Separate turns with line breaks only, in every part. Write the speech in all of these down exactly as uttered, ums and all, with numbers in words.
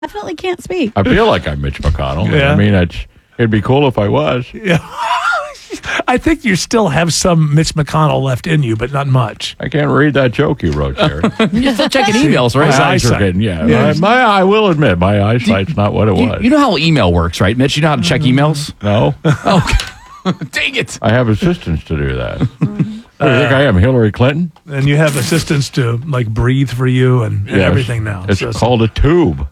Definitely can't speak.
I feel like I'm Mitch McConnell.
Yeah.
I mean, it's, it'd be cool if I was.
Yeah. I think you still have some Mitch McConnell left in you, but not much.
I can't read that joke you wrote there.
You're still checking emails,
My
right?
eyes are
eyesight.
getting, yeah.
Yeah.
My, my, I will admit, my eyesight's not what it
You,
was.
you know how email works, right, Mitch? You know how to check emails?
no,
Oh, dang it.
I have assistants to do that. What do you think I am, Hillary Clinton?
And you have assistants to like breathe for you and, and
Yes.
everything now.
It's
So-
called a tube.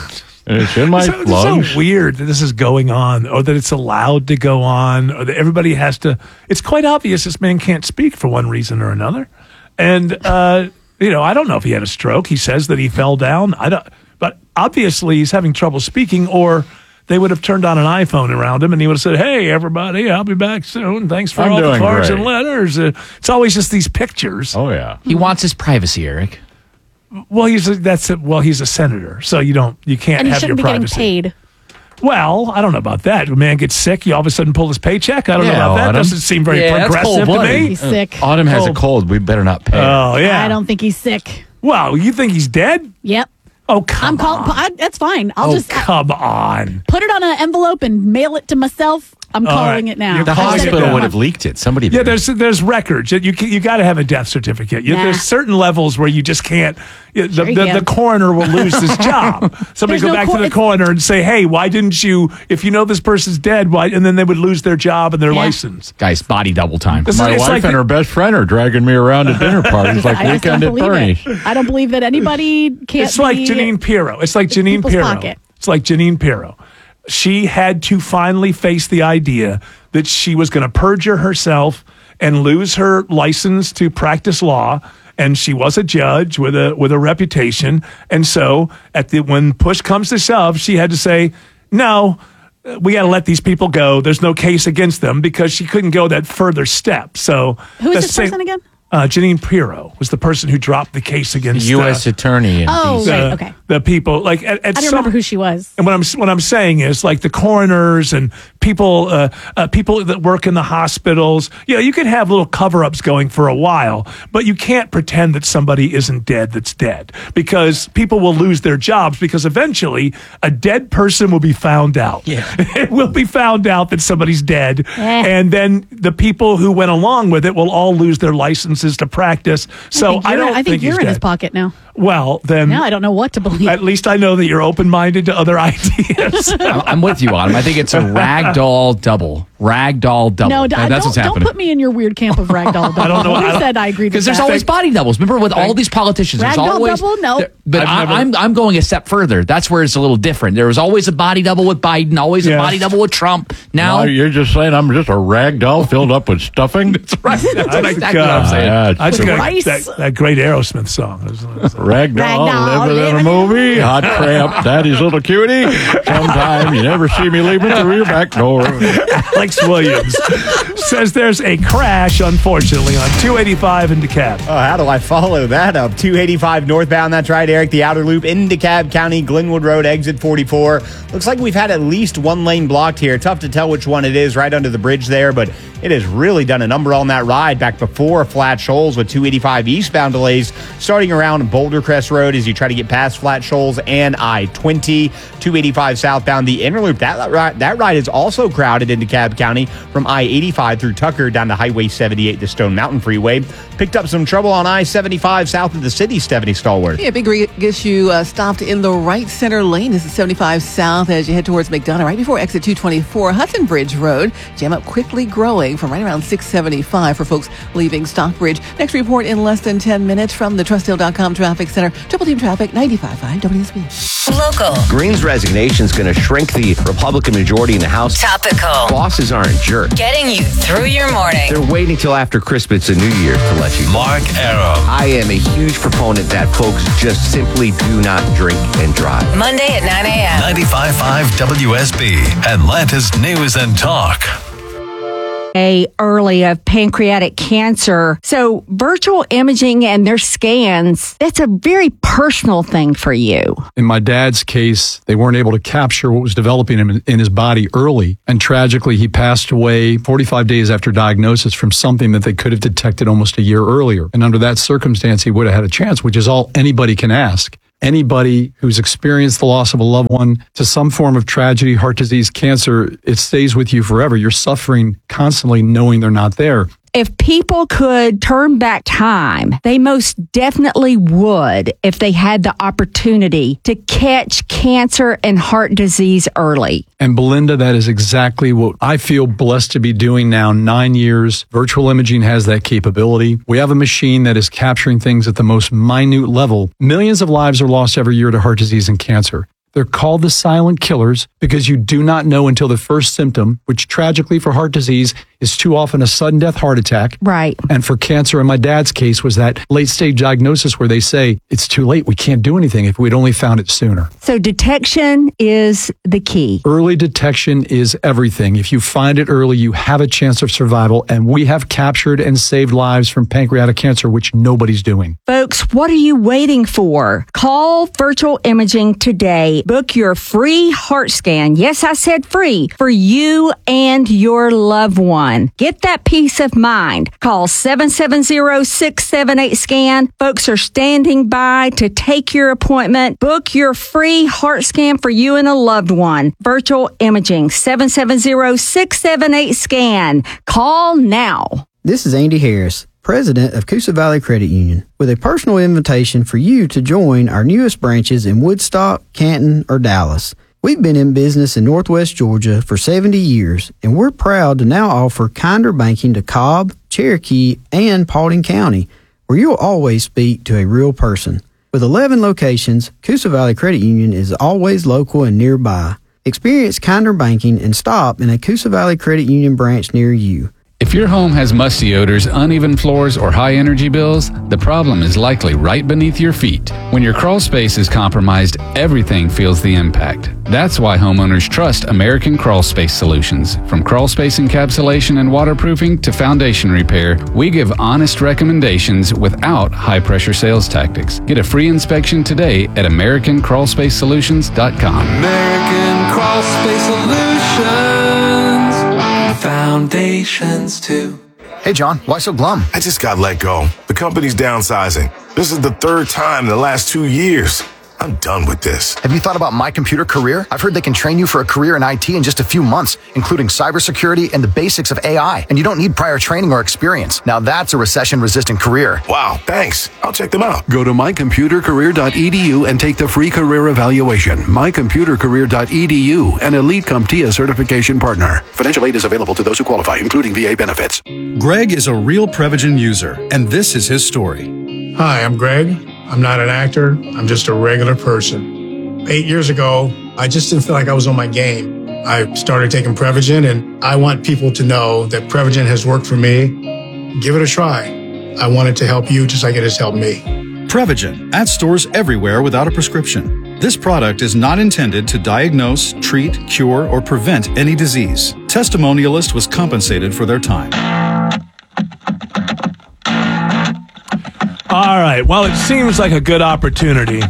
And it's in my
So it's
lungs.
so weird that this is going on, or that it's allowed to go on, or that everybody has to. It's quite obvious this man can't speak for one reason or another. And uh, you know, I don't know if he had a stroke. He says that he fell down. I don't, but obviously he's having trouble speaking, or they would have turned on an iPhone around him and he would have said, "Hey, everybody, I'll be back soon. Thanks for
I'm
all the
doing
cards
great."
and letters." Uh, it's always just these pictures.
Oh, yeah.
He wants his privacy, Eric.
Well, he's a, that's a, well, he's a senator, so you don't you can't
And he
have your
shouldn't be
privacy.
getting paid.
Well, I don't know about that. A man gets sick, you all of a sudden pull his paycheck. I don't
Yeah,
know about that.
Autumn.
Doesn't seem very
Yeah, that's
progressive to
cold-blooded.
me.
He's sick.
Autumn has
Oh.
a cold. We better not pay. her.
Oh yeah.
I don't think he's sick.
Well, you think he's dead?
Yep.
Oh come
I'm calling.
on.
I, that's fine. I'll
oh
just I-
come on.
put it on an envelope and mail it to myself. I'm
All
calling
right.
it now.
You're
the
calling
I said
it
hospital
down.
would have leaked it. Somebody
Yeah,
did.
there's there's records. You can, you got to have a death certificate. You,
Nah.
There's certain levels where you just can't. you- The,
Sure you
the,
can.
the coroner will lose his job. Somebody
There's
go
no
back
cor-
to the
it's-
coroner and say, "Hey, why didn't you? If you know this person's dead, why?" And then they would lose their job and their
Yeah.
license.
Guys, body double time.
This is-
My
it's
wife
like
and
the-
her best friend are dragging me around at dinner parties like
I just
Weekend
don't
at
believe
Bernie's.
it. I don't believe that anybody can't.
It's like
be-
Janine Pirro. It's like Janine
people's
Pirro.
pocket.
It's like Janine Pirro. She had to finally face the idea that she was going to perjure herself and lose her license to practice law. And she was a judge with a with a reputation. And so, at the when push comes to shove, she had to say, "No, we got to let these people go. There's no case against them," because she couldn't go that further step. So,
Who is
that's
this
the same-
person again?
Uh, Janine Pirro was the person who dropped the case against
U S
uh,
attorney. In
Oh,
D C.
the,
right. Okay.
the people. Like at, at
I don't
some,
remember who she was.
and what I'm what I'm saying is like the coroners and people uh, uh, people that work in the hospitals. You know, you can have little cover ups going for a while, but you can't pretend that somebody isn't dead. That's dead because people will lose their jobs because eventually a dead person will be found out.
Yeah.
It will be found out that somebody's dead,
Eh.
and then the people who went along with it will all lose their licenses to practice. So
I think
I
you're,
don't
I think
he's
you're in his
dead.
pocket now.
Well, then
Now I don't know what to believe.
at least I know that you're open-minded to other ideas.
I'm I'm with you, Autumn. I think it's a ragdoll double. Ragdoll double.
no, d-
And that's
don't,
what's
don't
happening.
put me in your weird camp of ragdoll double.
I don't know- I
Who
don't-
said I agreed with
Because
that?
there's always body doubles. Remember with all these politicians, there's
Ragdoll
always
double? No.
there- But
I've
I,
never-
I'm I'm going a step further. That's where it's a little different. There was always a body double with Biden, always
Yeah.
a body double with Trump.
Now
Now,
you're just saying I'm just a rag doll filled up with stuffing?
right, that's
I like,
exactly what I'm
uh,
saying.
Yeah,
I just
With
got
rice.
that, that great Aerosmith song. It was- it was-
Rag doll,
Ragdoll,
living in a
living in a
movie. Hot crap, daddy's little cutie. Sometime you never see me leaving through your back door.
Alex Williams says there's a crash, unfortunately, on two eighty-five in DeKalb.
Oh, how do I follow that up? two eighty-five northbound, that's right, Eric. The outer loop in DeKalb County, Glenwood Road, exit forty-four. Looks like we've had at least one lane blocked here. Tough to tell which one it is right under the bridge there, but it has really done a number on that ride back before Flat Shoals with two eighty-five eastbound delays starting around Boulder Crest Road as you try to get past Flat Shoals and I twenty. two eighty-five southbound, the inner loop. That ride, that ride is also crowded in DeKalb County from I eighty-five through Tucker down to Highway seventy-eight to Stone Mountain Freeway. Picked up some trouble on I seventy-five south of the city, Stephanie Stallworth.
Yeah, Big Rig gets you uh, stopped in the right center lane. This is seventy-five south as you head towards McDonough, right before exit two twenty-four, Hudson Bridge Road. Jam up quickly growing from right around six seventy-five for folks leaving Stockbridge. Next report in less than ten minutes from the Trustdale dot com Traffic Center. Triple Team Traffic, ninety-five point five W S B.
Local.
Green's resignation is going to shrink the Republican majority in the House.
Topical.
Bosses aren't jerks.
Getting you through your morning.
They're waiting till after Christmas and New Year's to let you know.
Mark Aram.
I am a huge proponent that folks just simply do not drink and drive.
Monday at nine a.m.
ninety-five point five W S B. Atlanta's News and Talk.
Early of pancreatic cancer. So virtual imaging and their scans, that's a very personal thing for you.
In my dad's case, they weren't able to capture what was developing in, in his body early. And tragically, he passed away forty-five days after diagnosis from something that they could have detected almost a year earlier. And under that circumstance, he would have had a chance, which is all anybody can ask. Anybody who's experienced the loss of a loved one to some form of tragedy, heart disease, cancer, it stays with you forever. You're suffering constantly knowing they're not there.
If people could turn back time, they most definitely would if they had the opportunity to catch cancer and heart disease early.
And Belinda, that is exactly what I feel blessed to be doing now. Nine years, virtual imaging has that capability. We have a machine that is capturing things at the most minute level. Millions of lives are lost every year to heart disease and cancer. They're called the silent killers because you do not know until the first symptom, which tragically for heart disease is too often a sudden death heart attack.
Right.
And for cancer, in my dad's case, was that late stage diagnosis where they say, it's too late. We can't do anything if we'd only found it sooner.
So detection is the key.
Early detection is everything. If you find it early, you have a chance of survival. And we have captured and saved lives from pancreatic cancer, which nobody's doing.
Folks, what are you waiting for? Call Virtual Imaging today. Book your free heart scan. Yes, I said free for you and your loved one. Get that peace of mind. Call seven seven zero, six seven eight, SCAN. Folks are standing by to take your appointment. Book your free heart scan for you and a loved one. Virtual Imaging, seven seven zero, six seven eight, SCAN. Call now.
This is Andy Harris, President of Coosa Valley Credit Union, with a personal invitation for you to join our newest branches in Woodstock, Canton, or Dallas. We've been in business in Northwest Georgia for seventy years, and we're proud to now offer kinder banking to Cobb, Cherokee, and Paulding County, where you'll always speak to a real person. With eleven locations, Coosa Valley Credit Union is always local and nearby. Experience kinder banking and stop in a Coosa Valley Credit Union branch near you.
If your home has musty odors, uneven floors, or high energy bills, the problem is likely right beneath your feet. When your crawl space is compromised, everything feels the impact. That's why homeowners trust American Crawl Space Solutions. From crawl space encapsulation and waterproofing to foundation repair, we give honest recommendations without high-pressure sales tactics. Get a free inspection today at American Crawl Space Solutions dot com.
American Crawl Space Solutions. Foundations too.
Hey, John, why so glum?
I just got let go. The company's downsizing. This is the third time in the last two years. I'm done with this.
Have you thought about My Computer Career? I've heard they can train you for a career in I T in just a few months, including cybersecurity and the basics of A I. And you don't need prior training or experience. Now that's a recession-resistant career.
Wow, thanks. I'll check them out.
Go to my computer career dot e d u and take the free career evaluation. my computer career dot e d u, an Elite CompTIA certification partner. Financial aid is available to those who qualify, including V A benefits.
Greg is a real Prevagen user, and this is his story.
Hi, I'm Greg. I'm not an actor. I'm just a regular person. Eight years ago, I just didn't feel like I was on my game. I started taking Prevagen, and I want people to know that Prevagen has worked for me. Give it a try. I want it to help you just like it has helped me.
Prevagen, at stores everywhere without a prescription. This product is not intended to diagnose, treat, cure, or prevent any disease. Testimonialist was compensated for their time.
All right. Well, it seems like a good opportunity.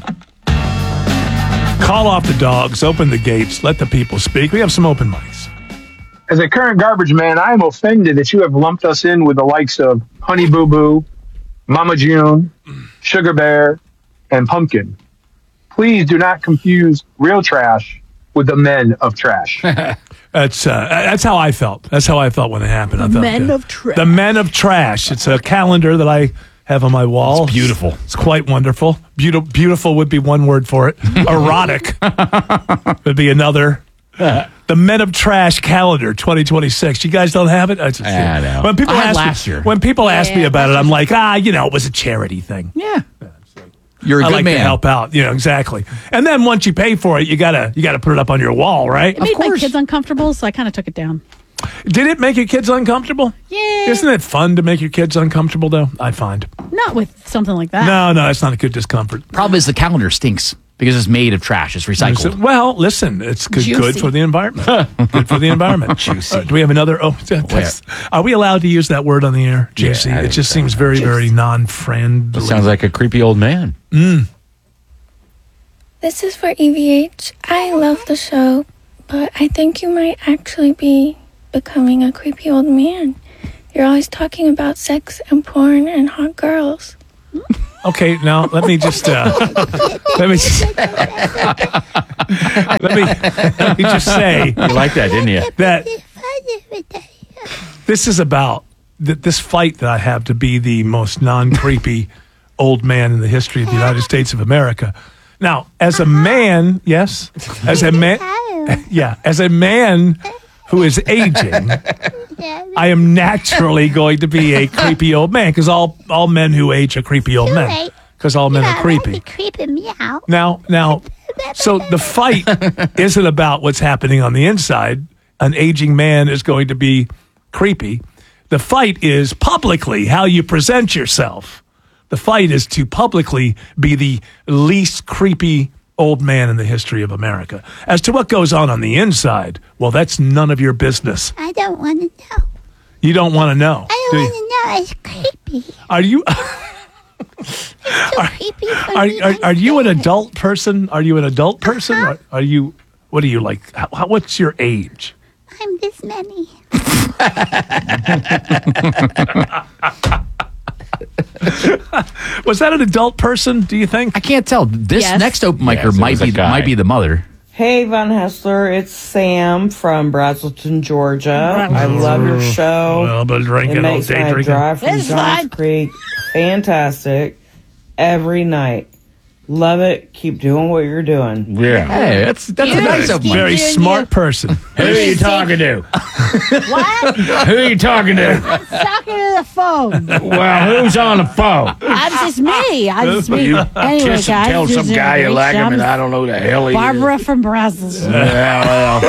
Call off the dogs, open the gates, let the people speak. We have some open mics.
As a current garbage man, I am offended that you have lumped us in with the likes of Honey Boo Boo, Mama June, Sugar Bear, and Pumpkin. Please do not confuse real trash with the men of trash.
That's uh, that's how I felt. That's how I felt when it happened.
The
I felt,
men
uh,
of trash.
The men of trash. It's a calendar that I have on my wall.
It's beautiful.
It's quite wonderful. Beautiful, beautiful would be one word for it. Erotic would be another. The Men of Trash calendar twenty twenty-six. You guys don't have it? I just,
I know.
When people
I had
ask
last
me,
year.
When people ask me
Yeah,
about it, I'm like, ah, you know, it was a charity thing.
Yeah.
You're a
I
good
like
man.
to help out. You know, exactly. And then once you pay for it, you gotta you gotta put it up on your wall, right?
It made my kids uncomfortable, so I kind of took it down.
Did it make your kids uncomfortable?
Yeah.
Isn't it fun to make your kids uncomfortable, though? I find.
Not with something like that.
No, no, it's not a good discomfort.
Problem is the calendar stinks because it's made of trash. It's recycled.
Well, listen, it's good, good
Juicy.
for the environment. Good for the environment.
Juicy.
Uh, do we have another? Oh, that's, are we allowed to use that word on the air, Juicy?
Yeah, I
it
think
just
so.
seems very, very non-friendly.
That sounds like a creepy old man.
Mm.
This is for E V H. I love the show, but I think you might actually be becoming a creepy old man. You're always talking about sex and porn and hot girls.
Okay, now let me just uh, let me just, let me let me just say
You like that, didn't you?
that this is about th- this fight that I have to be the most non-creepy old man in the history of the United States of America. Now, as a man, yes, as a man, yeah, as a man who is aging, I am naturally going to be a creepy old man because all, all men who age are creepy old men because all men are creepy.
Creeping me out.
Now, now, so the fight isn't about what's happening on the inside. An aging man is going to be creepy. The fight is publicly how you present yourself. The fight is to publicly be the least creepy old man in the history of America. As to what goes on on the inside, well, that's none of your business.
I don't want to know.
You don't want to know.
I don't want to know. It's creepy.
Are you?
It's so
are,
creepy for
are,
me.
are, are you an adult person? Are you an adult person?
Uh-huh.
Are, are you? What are you like? How, how, what's your age?
I'm this many.
Was that an adult person? Do you think?
I can't tell. This
Yes.
next open micer
Yes, it
might
was a
be
guy.
might be the mother.
Hey, Von Hessler, it's Sam from Brazelton, Georgia. I love your show.
Well, but drinking
It
all
makes
day
my
drinking.
drive from
It's
Johns
fine.
Creek fantastic every night. Love it. Keep doing what you're doing.
Yeah.
Hey, that's that's a
You
nice
know,
open mic.
Very
Steve,
smart person.
Who are you talking to?
What?
Who are you talking to?
I'm talking to the phone.
Well, who's on the phone?
I'm just me. I'm just me.
You
Anyway,
kiss
guys,
and tell
this
some
is
guy you
Rich.
like him,
I'm
and I don't know who the hell he
Barbara from Brazos.
is. Yeah,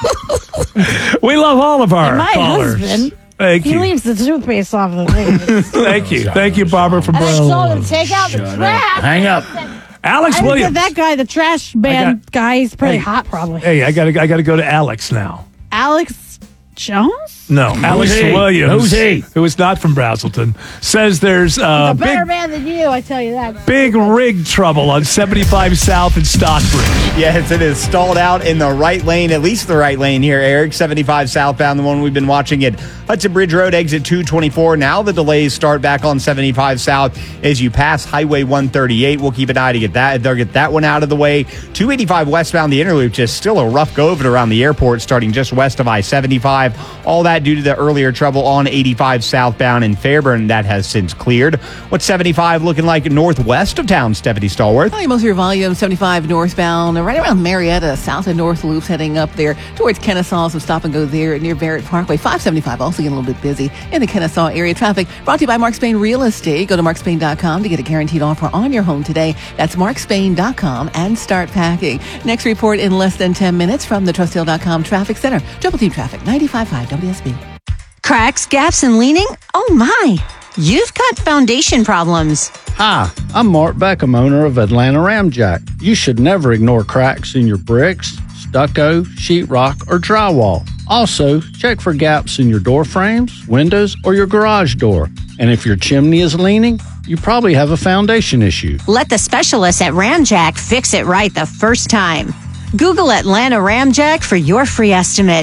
well.
We love all of our
My
callers.
husband,
Thank
he
you.
leaves the toothpaste off the thing.
Thank you. Thank you, Barbara from
And I
Brazos.
told him to take out the trash.
Hang up.
Alex
I didn't
Williams.
get that guy, the trash man
got-
guy. He's pretty
Hey.
hot, probably.
Hey, I gotta, I gotta go to Alex now.
Alex Jones?
No, Alex
he?
Williams,
Who's he?
who is not from Brazelton, says there's uh,
a better
big,
man than you, I tell you that.
big rig trouble on seventy-five South in Stockbridge.
Yes, it is stalled out in the right lane, at least the right lane here, Eric. seventy-five southbound, the one we've been watching at Hudson Bridge Road, exit two twenty-four. Now the delays start back on seventy-five South as you pass Highway one thirty-eight. We'll keep an eye to get that. They'll get that one out of the way. two eighty-five westbound, the interloop, just still a rough go of it around the airport, starting just west of I seventy-five. All that due to the earlier trouble on eighty-five southbound in Fairburn. That has since cleared. What's seventy-five looking like northwest of town, Stephanie Stallworth?
Hi, most of your volume, seventy-five northbound, right around Marietta, south and north loops heading up there towards Kennesaw. So stop and go there near Barrett Parkway. five seventy-five also getting a little bit busy in the Kennesaw area. Traffic brought to you by Mark Spain Real Estate. Go to mark spain dot com to get a guaranteed offer on your home today. That's mark spain dot com and start packing. Next report in less than ten minutes from the trust hill dot com Traffic Center. Triple Team Traffic, ninety-five point five W S B.
Cracks, gaps, and leaning? Oh my! You've got foundation problems.
Hi, I'm Mark Beckham, owner of Atlanta Ramjack. You should never ignore cracks in your bricks, stucco, sheetrock, or drywall. Also, check for gaps in your door frames, windows, or your garage door. And if your chimney is leaning, you probably have a foundation issue.
Let the specialists at Ramjack fix it right the first time. Google Atlanta Ramjack for your free estimate.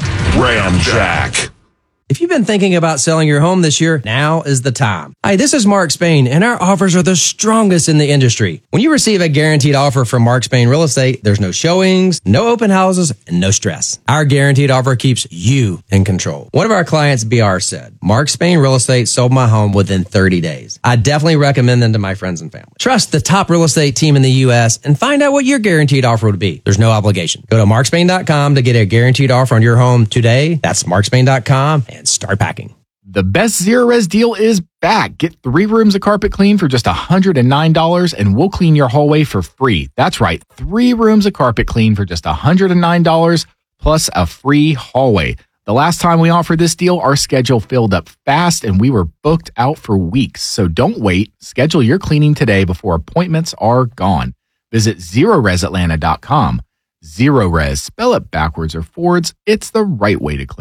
Ramjack.
If you've been thinking about selling your home this year, now is the time. Hi, this is Mark Spain, and our offers are the strongest in the industry. When you receive a guaranteed offer from Mark Spain Real Estate, there's no showings, no open houses, and no stress. Our guaranteed offer keeps you in control. One of our clients, B R, said, Mark Spain Real Estate sold my home within thirty days. I definitely recommend them to my friends and family. Trust the top real estate team in the U S and find out what your guaranteed offer would be. There's no obligation. Go to mark spain dot com to get a guaranteed offer on your home today. That's mark spain dot com and start packing.
The best Zero Res deal is back. Get three rooms of carpet clean for just one hundred nine dollars and we'll clean your hallway for free. That's right, three rooms of carpet clean for just one hundred nine dollars plus a free hallway. The last time we offered this deal, our schedule filled up fast and we were booked out for weeks. So don't wait. Schedule your cleaning today before appointments are gone. Visit zero res atlanta dot com. Zero Res, spell it backwards or forwards. It's the right way to clean.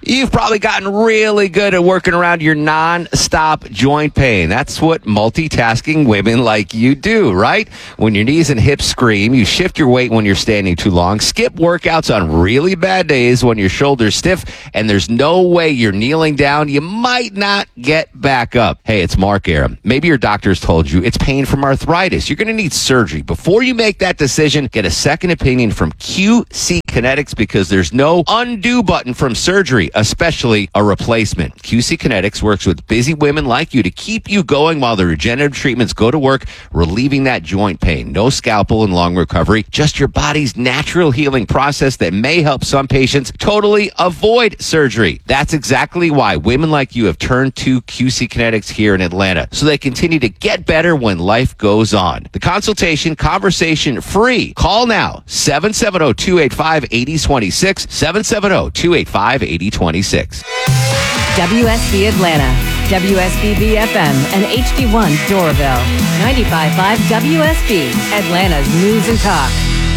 You've probably gotten really good at working around your non-stop joint pain. That's what multitasking women like you do, right? When your knees and hips scream, you shift your weight when you're standing too long, skip workouts on really bad days when your shoulders stiff, and there's no way you're kneeling down. You might not get back up. Hey, it's Mark Arum. Maybe your doctor's told you it's pain from arthritis. You're going to need surgery. Before you make that decision, get a second opinion from Q C Kinetics, because there's no undo button from surgery, especially a replacement. Q C Kinetics works with busy women like you to keep you going while the regenerative treatments go to work, relieving that joint pain. No scalpel and long recovery, just your body's natural healing process that may help some patients totally avoid surgery. That's exactly why women like you have turned to Q C Kinetics here in Atlanta, so they continue to get better when life goes on. The consultation, conversation free. Call now, seven seven zero, two eight five, eight zero two six, seven seven zero, two eight five, eight zero two six.
W S B Atlanta, W S B B F M, and H D one Doraville. ninety-five point five W S B, Atlanta's news and talk.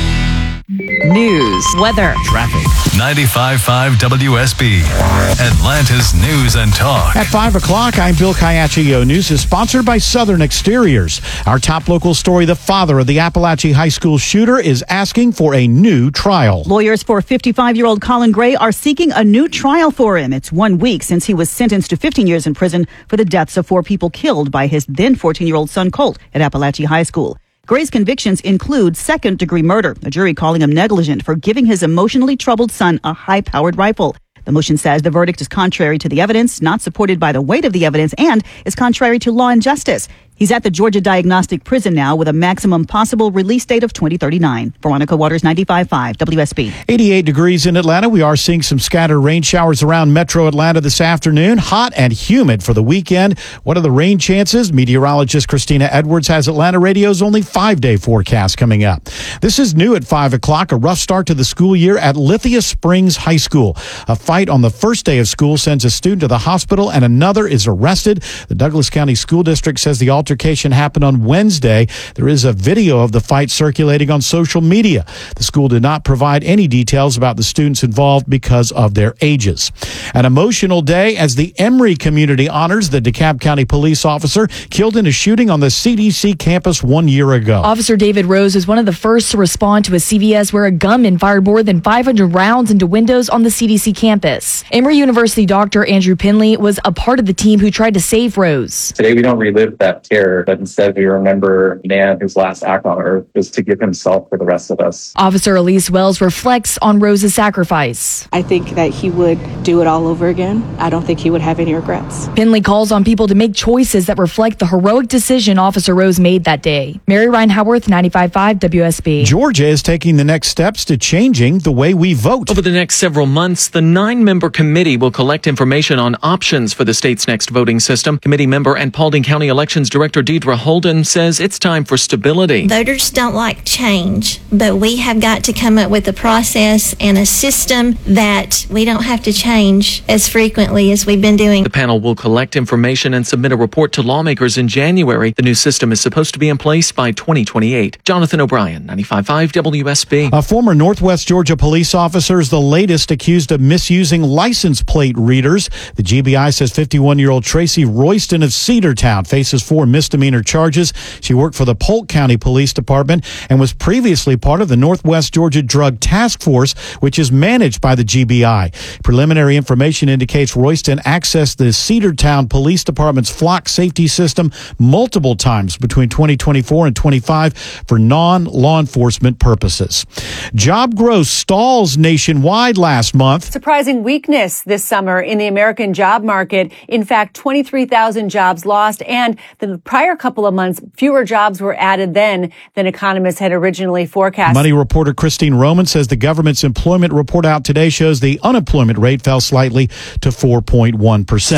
News, weather,
traffic. ninety-five point five W S B, Atlanta's news and talk.
At five o'clock, I'm Bill Kayachio. News is sponsored by Southern Exteriors. Our top local story, the father of the Appalachia High School shooter is asking for a new trial.
Lawyers for fifty-five-year-old Colin Gray are seeking a new trial for him. It's one week since he was sentenced to fifteen years in prison for the deaths of four people killed by his then fourteen-year-old son Colt at Appalachia High School. Gray's convictions include second-degree murder, a jury calling him negligent for giving his emotionally troubled son a high-powered rifle. The motion says the verdict is contrary to the evidence, not supported by the weight of the evidence, and is contrary to law and justice. He's at the Georgia Diagnostic Prison now with a maximum possible release date of twenty thirty-nine. Veronica Waters, ninety-five point five W S B.
eighty-eight degrees in Atlanta. We are seeing some scattered rain showers around metro Atlanta this afternoon. Hot and humid for the weekend. What are the rain chances? Meteorologist Christina Edwards has Atlanta Radio's only five-day forecast coming up. This is new at five o'clock. A rough start to the school year at Lithia Springs High School. A fight on the first day of school sends a student to the hospital and another is arrested. The Douglas County School District says the altercation happened on Wednesday. There is a video of the fight circulating on social media. The school did not provide any details about the students involved because of their ages. An emotional day as the Emory community honors the DeKalb County police officer killed in a shooting on the C D C campus one year ago.
Officer David Rose was one of the first to respond to a C V S where a gunman fired more than five hundred rounds into windows on the C D C campus. Emory University doctor Andrew Penley was a part of the team who tried to save Rose.
Today we don't relive that terror, but instead we remember a man whose last act on earth was to give himself for the rest of us.
Officer Elise Wells reflects on Rose's sacrifice.
I think that he would do it all over again. I don't think he would have any regrets.
Penley calls on people to make choices that reflect the heroic decision Officer Rose made that day. Mary Ryan Howarth, ninety-five point five W S B.
Georgia is taking the next steps to changing the way we vote.
Over the next several months, the nine-member committee will collect information on options for the state's next voting system. Committee member and Paulding County Elections Director Deidre Holden says it's time for stability.
Voters don't like change, but we have got to come up with a process and a system that we don't have to change as frequently as we've been doing.
The panel will collect information and submit a report to lawmakers in January. The new system is supposed to be in place by twenty twenty-eight. Jonathan O'Brien, ninety-five point five W S B.
A former Northwest Georgia police officer is the latest accused of misusing license plate readers. The G B I says fifty-one-year-old Tracy Royston of Cedartown faces four misdemeanor charges. She worked for the Polk County Police Department and was previously part of the Northwest Georgia Drug Task Force, which is managed by the G B I. Preliminary information indicates Royston accessed the Cedartown Police Department's flock safety system multiple times between twenty twenty-four and twenty-five for non-law enforcement purposes. Job growth stalls nationwide last month.
Surprising weakness this summer in the American job market. In fact, twenty-three thousand jobs lost, and the prior couple of months, fewer jobs were added then than economists had originally forecast.
Money reporter Christine Roman says the government's employment report out today shows the unemployment rate fell slightly to four point one percent.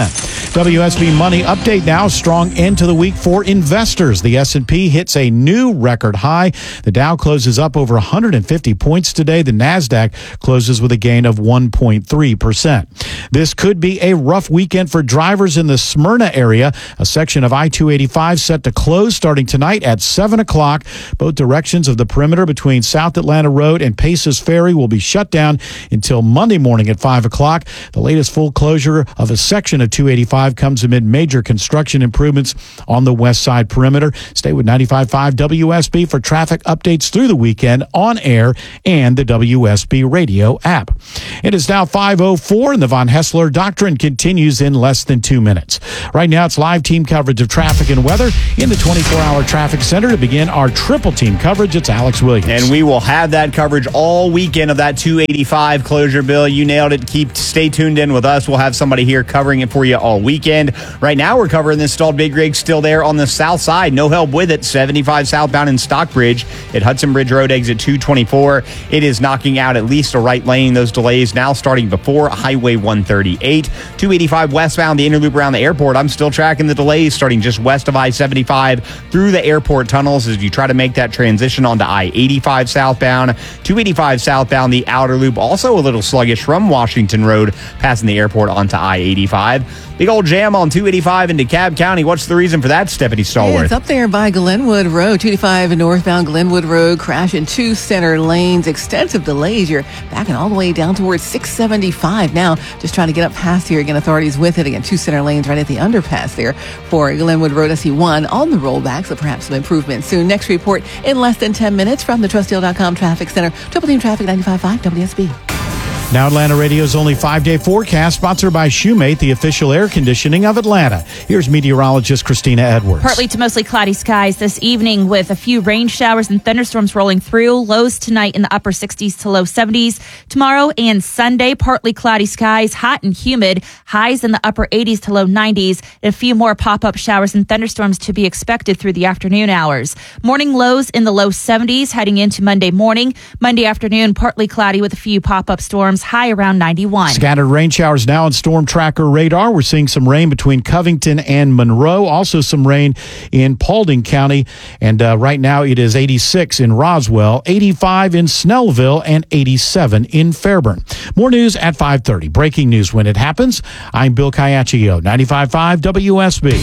W S B Money update now. Strong end to the week for investors. The S and P hits a new record high. The Dow closes up over one hundred fifty points today. The NASDAQ closes with a gain of one point three percent. This could be a rough weekend for drivers in the Smyrna area. A section of I two eighty-five set to close starting tonight at seven o'clock. Both directions of the perimeter between South Atlanta Road and Paces Ferry will be shut down until Monday morning at five o'clock. The latest full closure of a section of two eighty-five comes amid major construction improvements on the west side perimeter. Stay with ninety-five point five W S B for traffic updates through the weekend on air and the W S B radio app. It is now five oh four and the Von Hessler Doctrine continues in less than two minutes. Right now it's live team coverage of traffic and weather in the twenty-four hour traffic center. To begin our triple team coverage, it's Alex Williams.
And we will have that coverage all weekend of that two eighty-five closure, Bill. You nailed it. Keep stay tuned in with us. We'll have somebody here covering it for you all weekend. Right now, we're covering this stalled big rig still there on the south side. No help with it. seventy-five southbound in Stockbridge at Hudson Bridge Road, exit two twenty-four. It is knocking out at least a right lane. Those delays now starting before Highway one thirty-eight. two eighty-five westbound, the inner loop around the airport. I'm still tracking the delays starting just west of I seventy-five through the airport tunnels as you try to make that transition onto I eighty-five southbound. two eighty-five southbound, the outer loop also a little sluggish from Washington Road, passing the airport onto I eighty-five. Big old jam on two eighty-five in DeKalb County. What's the reason for that, Stephanie Stallworth?
Yeah, it's up there by Glenwood Road. two eighty-five northbound Glenwood Road, crash in two center lanes. Extensive delays. You're backing all the way down towards six seventy-five now. Just trying to get up past here. Again, authorities with it. Again, two center lanes right at the underpass there for Glenwood Road S E one on the rollback. So perhaps some improvement soon. Next report in less than ten minutes from the Trust Deal dot com Traffic Center. Triple Team Traffic ninety-five point five W S B.
Now Atlanta Radio's only five-day forecast, sponsored by Shoemate, the official air conditioning of Atlanta. Here's meteorologist Christina Edwards.
Partly to mostly cloudy skies this evening with a few rain showers and thunderstorms rolling through. Lows tonight in the upper sixties to low seventies. Tomorrow and Sunday, partly cloudy skies, hot and humid. Highs in the upper eighties to low nineties. And a few more pop-up showers and thunderstorms to be expected through the afternoon hours. Morning lows in the low seventies heading into Monday morning. Monday afternoon, partly cloudy with a few pop-up storms. High around ninety-one.
Scattered rain showers now on Storm Tracker radar. We're seeing some rain between Covington and Monroe. Also some rain in Paulding County. And uh, right now it is eighty-six in Roswell, eighty-five in Snellville, and eighty-seven in Fairburn. More news at five thirty. Breaking news when it happens. I'm Bill Caiaccio, ninety-five point five W S B.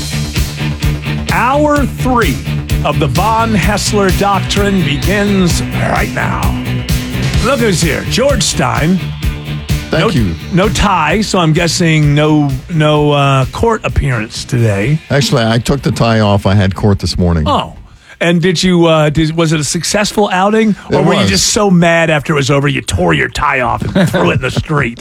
Hour three of the Von Hessler Doctrine begins right now. Look who's here. George Stein.
Thank
no,
you.
No tie, so I'm guessing no no uh, court appearance today.
Actually, I took the tie off. I had court this morning.
Oh. And did you, uh, did, was it a successful outing? Or
It
were you
was.
just so mad after it was over, you tore your tie off and threw it in the street?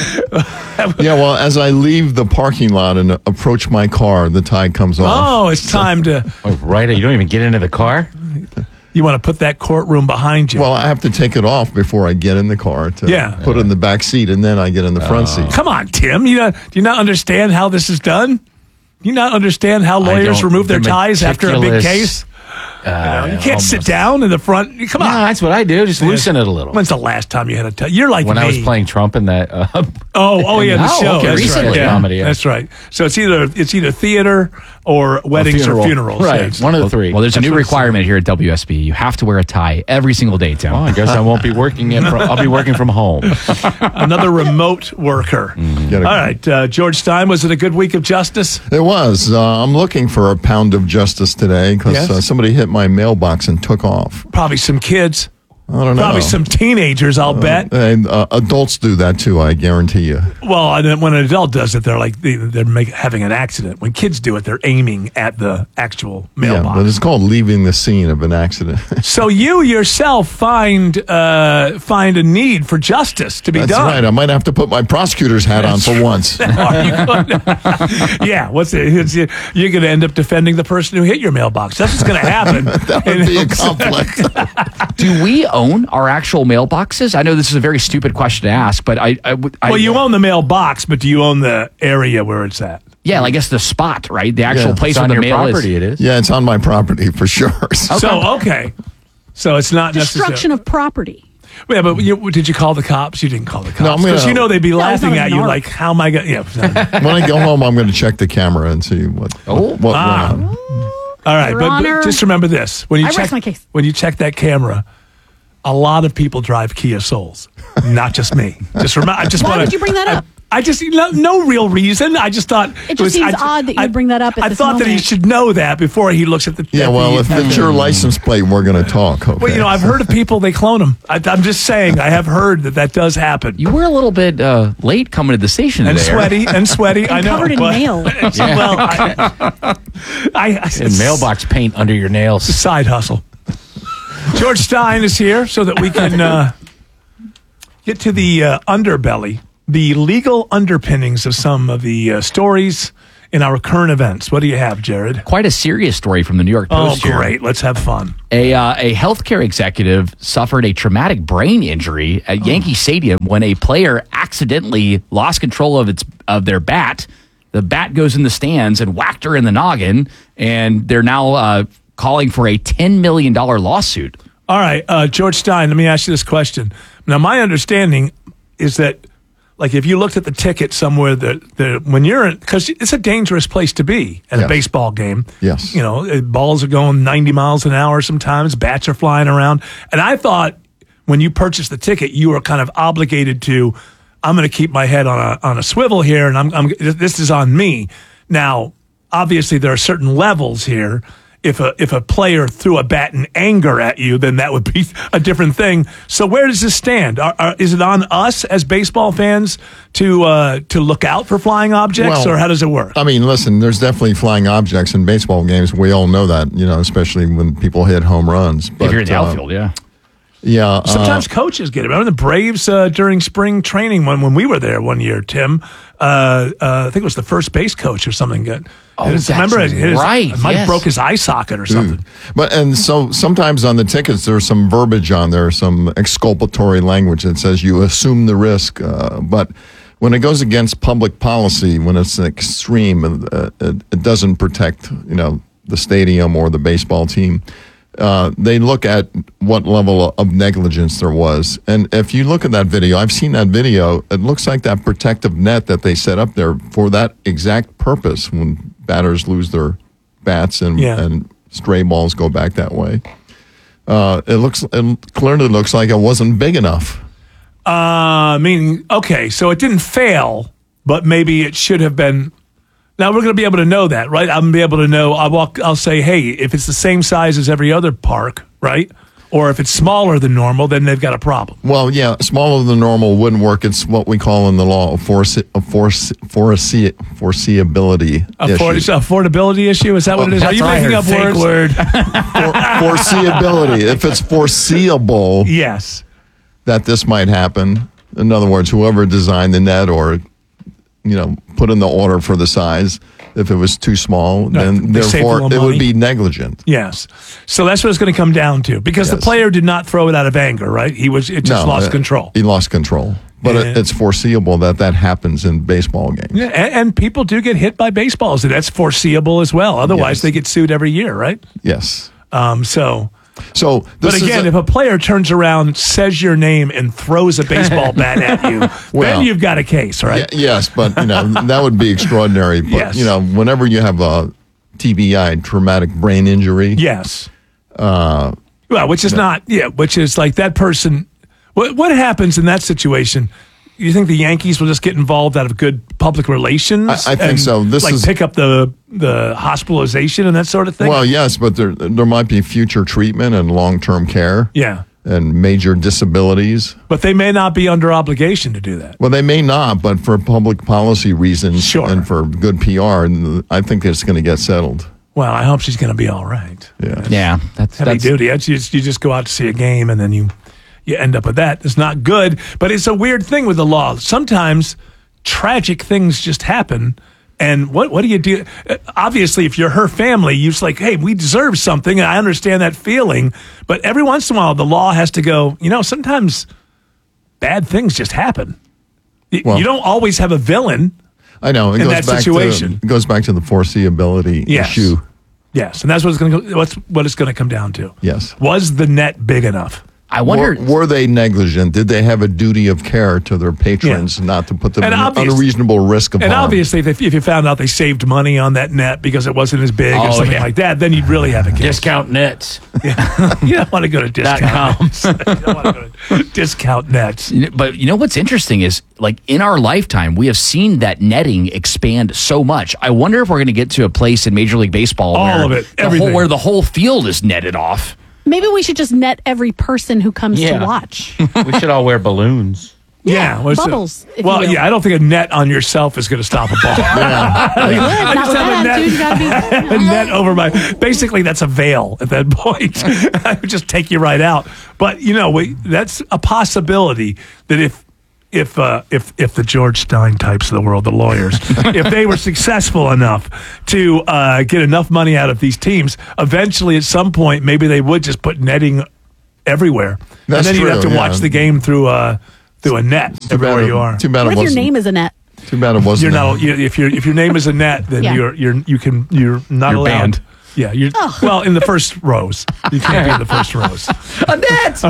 Yeah, well, as I leave the parking lot and approach my car, the tie comes off.
Oh, it's time to...
Oh, right. You don't even get into the car?
You want to put that courtroom behind you.
Well, I have to take it off before I get in the car to
Yeah.
put it in the back seat, and then I get in the front seat.
Come on, Tim. You know, do you not understand how this is done? Do you not understand how lawyers
don't-
remove their
the
ties after a big
meticulous,
case?
Uh,
You know, you can't
almost.
sit down in the front. Come on.
No, that's what I do. Just loosen it a little.
When's the last time you had a tie? You're like
when
me.
I was playing Trump in that. Uh,
Oh, oh yeah, the
Oh,
show.
okay,
That's
recently.
right. Yeah,
Comedy, yeah.
That's right. So it's either it's either theater or weddings
funeral.
or funerals.
Right.
Yeah.
One of the three.
Well, there's a
That's
new
what it's-
requirement here at W S B. You have to wear a tie every single day, Tim.
well, I guess I won't be working in. From, I'll be working from home.
Another remote worker.
Mm-hmm.
All right, uh, George Stein. Was it a good week of justice?
It was. Uh, I'm looking for a pound of justice today because
Yes?
uh, somebody hit my mailbox and took off.
Probably some kids.
I don't know.
Probably some teenagers. I'll bet.
And uh, adults do that too, I guarantee you.
Well, and then when an adult does it, they're like they, they're make, having an accident. When kids do it, they're aiming at the actual
Yeah,
mailbox.
but it's called leaving the scene of an accident.
So you yourself find uh, find a need for justice to be
That's
done.
right. I might have to put my prosecutor's hat on for once.
Are you gonna- yeah, what's it? It's, you're going to end up defending the person who hit your mailbox. That's what's going to happen.
That would be a conflict.
Do we own our actual mailboxes? I know this is a very stupid question to ask, but I, I, would- I
Well, you own the mailbox, but do you own the area where it's at?
yeah, I guess the spot, right? The actual
Yeah.
place
It's
where
on
the
your
mail
property.
is.
It is.
Yeah, it's on my property for sure.
So okay, so it's not
Destruction
necessary.
of property.
Yeah, but you, did you call the cops? You didn't call the
No, I'm
cops
gonna-
because you know they'd be
No, it's
laughing
not
at
an
you
art.
like, how am I going? Yeah.
When I go home, I'm going to check the camera and see what
Oh.
what, what
Ah.
went on.
All right,
Your
but, but
Honor,
just remember this: when you
I
check
rest my case.
when you check that camera, a lot of people drive Kia Souls, not just me. Just remember. I just
Why
wanna,
would you bring that
I-
up?
I just no, no real reason. I just thought
It just seems odd that you would bring that up at
I
this
thought that he
moment.
should know that before he looks at the.
Yeah,
at
well,
the,
if it's your license plate, we're going to talk. Okay.
Well, you know, I've heard of people they clone them. I, I'm just saying, I have heard that that does happen.
You were a little bit uh, late coming to the station
And
today.
sweaty, and sweaty. I know.
covered in
but-
mail.
Yeah.
Well, I, I, I
And mailbox paint under your nails.
Side hustle. George Stein is here so that we can uh, get to the uh, underbelly, the legal underpinnings of some of the uh, stories in our current events. What do you have, Jared?
Quite a serious story from the New York
Oh,
Post. here.
great. Let's have fun.
A, uh, a healthcare executive suffered a traumatic brain injury at Yankee Stadium when a player accidentally lost control of its of their bat. The bat goes in the stands and whacked her in the noggin, and they're now uh, calling for a ten million dollars lawsuit.
All right, uh, George Stein, let me ask you this question. Now, my understanding is that, like, if you looked at the ticket somewhere that, that when you're in, because it's a dangerous place to be at a
Yes.
baseball game.
Yes.
You know, uh, balls are going ninety miles an hour sometimes, bats are flying around. And I thought when you purchased the ticket, you were kind of obligated to, I'm going to keep my head on a, on a swivel here, and I'm, I'm this is on me. Now, obviously, there are certain levels here. If a if a player threw a bat in anger at you, then that would be a different thing. So where does this stand? Are, are, is it on us as baseball fans to uh, to look out for flying objects,
Well,
or how does it work?
I mean, listen, there's definitely flying objects in baseball games. We all know that, you know, especially when people hit home runs. But,
if you're in the
uh,
outfield, yeah.
Yeah. uh,
Sometimes coaches get it. Remember the Braves uh, during spring training when, when we were there one year, Tim? Uh, uh, I think it was the first base coach or something. Got,
Oh,
his-
that's
remember, his,
right,
Mike
yes.
broke his eye socket or something.
But and so sometimes on the tickets there's some verbiage on there, some exculpatory language that says you assume the risk. Uh, but when it goes against public policy, when it's an extreme, uh, it, it doesn't protect you know the stadium or the baseball team. Uh, they look at what level of negligence there was. And if you look at that video, I've seen that video, it looks like that protective net that they set up there for that exact purpose when batters lose their bats and,
Yeah.
and stray balls go back that way. Uh, it looks it clearly looks like it wasn't big enough.
Uh, meaning, okay, so it didn't fail, but maybe it should have been. Now we're going to be able to know that, right? I'm going to be able to know. I'll walk. I'll say, hey, if it's the same size as every other park, right? Or if it's smaller than normal, then they've got a problem.
Well, yeah, smaller than normal wouldn't work. It's what we call in the law a, force, a force, foresee, foreseeability
Afford,
issue.
affordability issue? Is that what it is? Are you making up
Fake
words?
word.
For, foreseeability. If it's foreseeable
Yes.
that this might happen, in other words, whoever designed the net or you know put in the order for the size, if it was too small,
No,
then
they saved a
therefore
little
it
money.
would be negligent.
Yes. So that's what it's going to come down to, because the
Yes.
player did not throw it out of anger, right? He was. It just
No,
lost
uh,
control.
He lost control. But
Yeah.
it, it's foreseeable that that happens in baseball games.
Yeah, and, and people do get hit by baseballs, and that's foreseeable as well. Otherwise,
Yes.
they get sued every year, right?
Yes.
Um. So.
So,
But
this is
again,
a-
if a player turns around, says your name, and throws a baseball bat at you,
Well,
then you've got a case, right?
Ye- yes, but you know that would be extraordinary. But
Yes.
you know, whenever you have a T B I, traumatic brain injury,
Yes.
uh,
Well, which is not, yeah, which is like that person. What what happens in that situation? You think the Yankees will just get involved out of good public relations?
I- I think
and,
so. This
like
is-
pick up the the hospitalization and that sort of thing.
well, yes, but there there might be future treatment and long term care,
Yeah,
and major disabilities.
but they may not be under obligation to do that.
Well, they may not, but for public policy reasons
Sure.
and for good P R, and I think it's going to get settled.
Well, I hope she's going to be all right.
Yeah.
Yeah, that's
Heavy
that's
duty. You just, you just go out to see a game and then you you end up with that. It's not good, but it's a weird thing with the law. Sometimes tragic things just happen. And what what do you do? Uh, Obviously, if you're her family, you're just like, hey, we deserve something. And I understand that feeling. But every once in a while, the law has to go, you know, sometimes bad things just happen. Y-
Well-
you don't always have a villain.
I know it
In
goes
that
back
situation.
to it goes back to the foreseeability
Yes.
issue.
Yes. And that's what it's going to what's what it's going to come down to.
Yes.
Was the net big enough?
I wonder,
were, were they negligent? Did they have a duty of care to their patrons, yeah. not to put them
and
in an unreasonable risk of
And
harm?
obviously, if, they, if you found out they saved money on that net because it wasn't as big
oh,
or something
yeah.
like that, then you'd really have a case.
Discount nets.
Yeah. You don't want to go to discount nets. You don't want to go to discount nets.
But you know what's interesting is, like, in our lifetime, we have seen that netting expand so much. I wonder if we're going to get to a place in Major League Baseball
All
where
of it,
the
everything.
whole, where the whole field is netted off.
Maybe we should just net every person who comes
Yeah.
to watch.
We should all wear balloons.
Yeah, what's the-
Bubbles. if
well,
you will.
yeah, I don't think a net on yourself is going to stop a ball.
It would,
I
not
just
with
have a
that
net,
attitude, you gotta be-
a net over my. Basically, that's a veil at that point. I would just take you right out. But you know, we, that's a possibility that if. If uh, if if the George Stein types of the world, the lawyers, if they were successful enough to uh, get enough money out of these teams, eventually at some point maybe they would just put netting everywhere,
That's
and then you'd
true,
have to
yeah.
watch the game through uh, through a net
Too
everywhere
bad it-
you are.
Too bad
What
it
if your
wasn't.
name is Annette?
Too bad it wasn't.
You're not you, if your if your name is Annette, then
Yeah.
you're you're you can you're not
You're
allowed.
banned.
Yeah, you're
Oh.
well in the first rows. You can't be in the first rows.
Annette!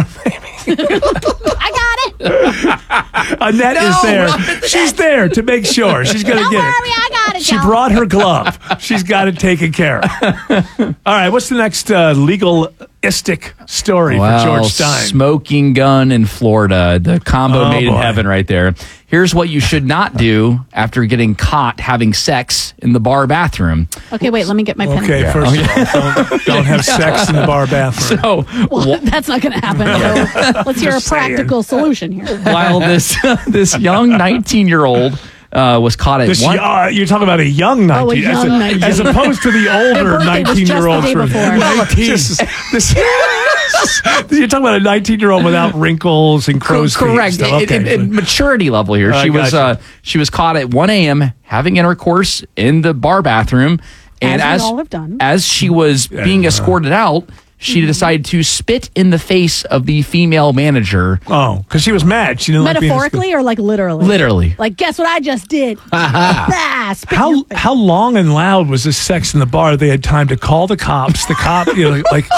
I got it.
Annette is there. She's there to make sure. She's going to
Don't
get
worry,
it.
I got it.
She
y'all.
brought her glove. She's got it taken care of. All right, what's the next uh, legalistic story
Well,
for George Stein?
smoking gun in Florida, the combo
Oh,
made in
boy.
heaven right there. Here's what you should not do after getting caught having sex in the bar bathroom.
Okay, wait. Let me get my pen.
Okay, first of all, don't, don't have sex in the bar bathroom.
So
Well, that's not going to happen. So let's hear a
Just saying.
practical solution here.
while this this young nineteen year old uh, was caught at
This,
one.
uh, you're talking about a young nineteen, as,
young
a-
nineteen.
as opposed to the older
Her birthday was just the
nineteen-year-old.
day before.
nineteen. This, this, you're talking about a nineteen-year-old without wrinkles and crow's feet.
Correct.
Still,
It-
okay.
it- it- maturity level here.
I
She was
gotcha.
uh, she was caught at one a.m. having intercourse in the bar bathroom, and
As
as
we all have done.
as she was being escorted out, she decided to spit in the face of the female manager.
Oh, because she was mad. She didn't like being
Metaphorically or like literally?
Literally.
Like, guess what I just did? ah, spit in
How
your face.
how long and loud was this sex in the bar? They had time to call the cops. The cop, you know, like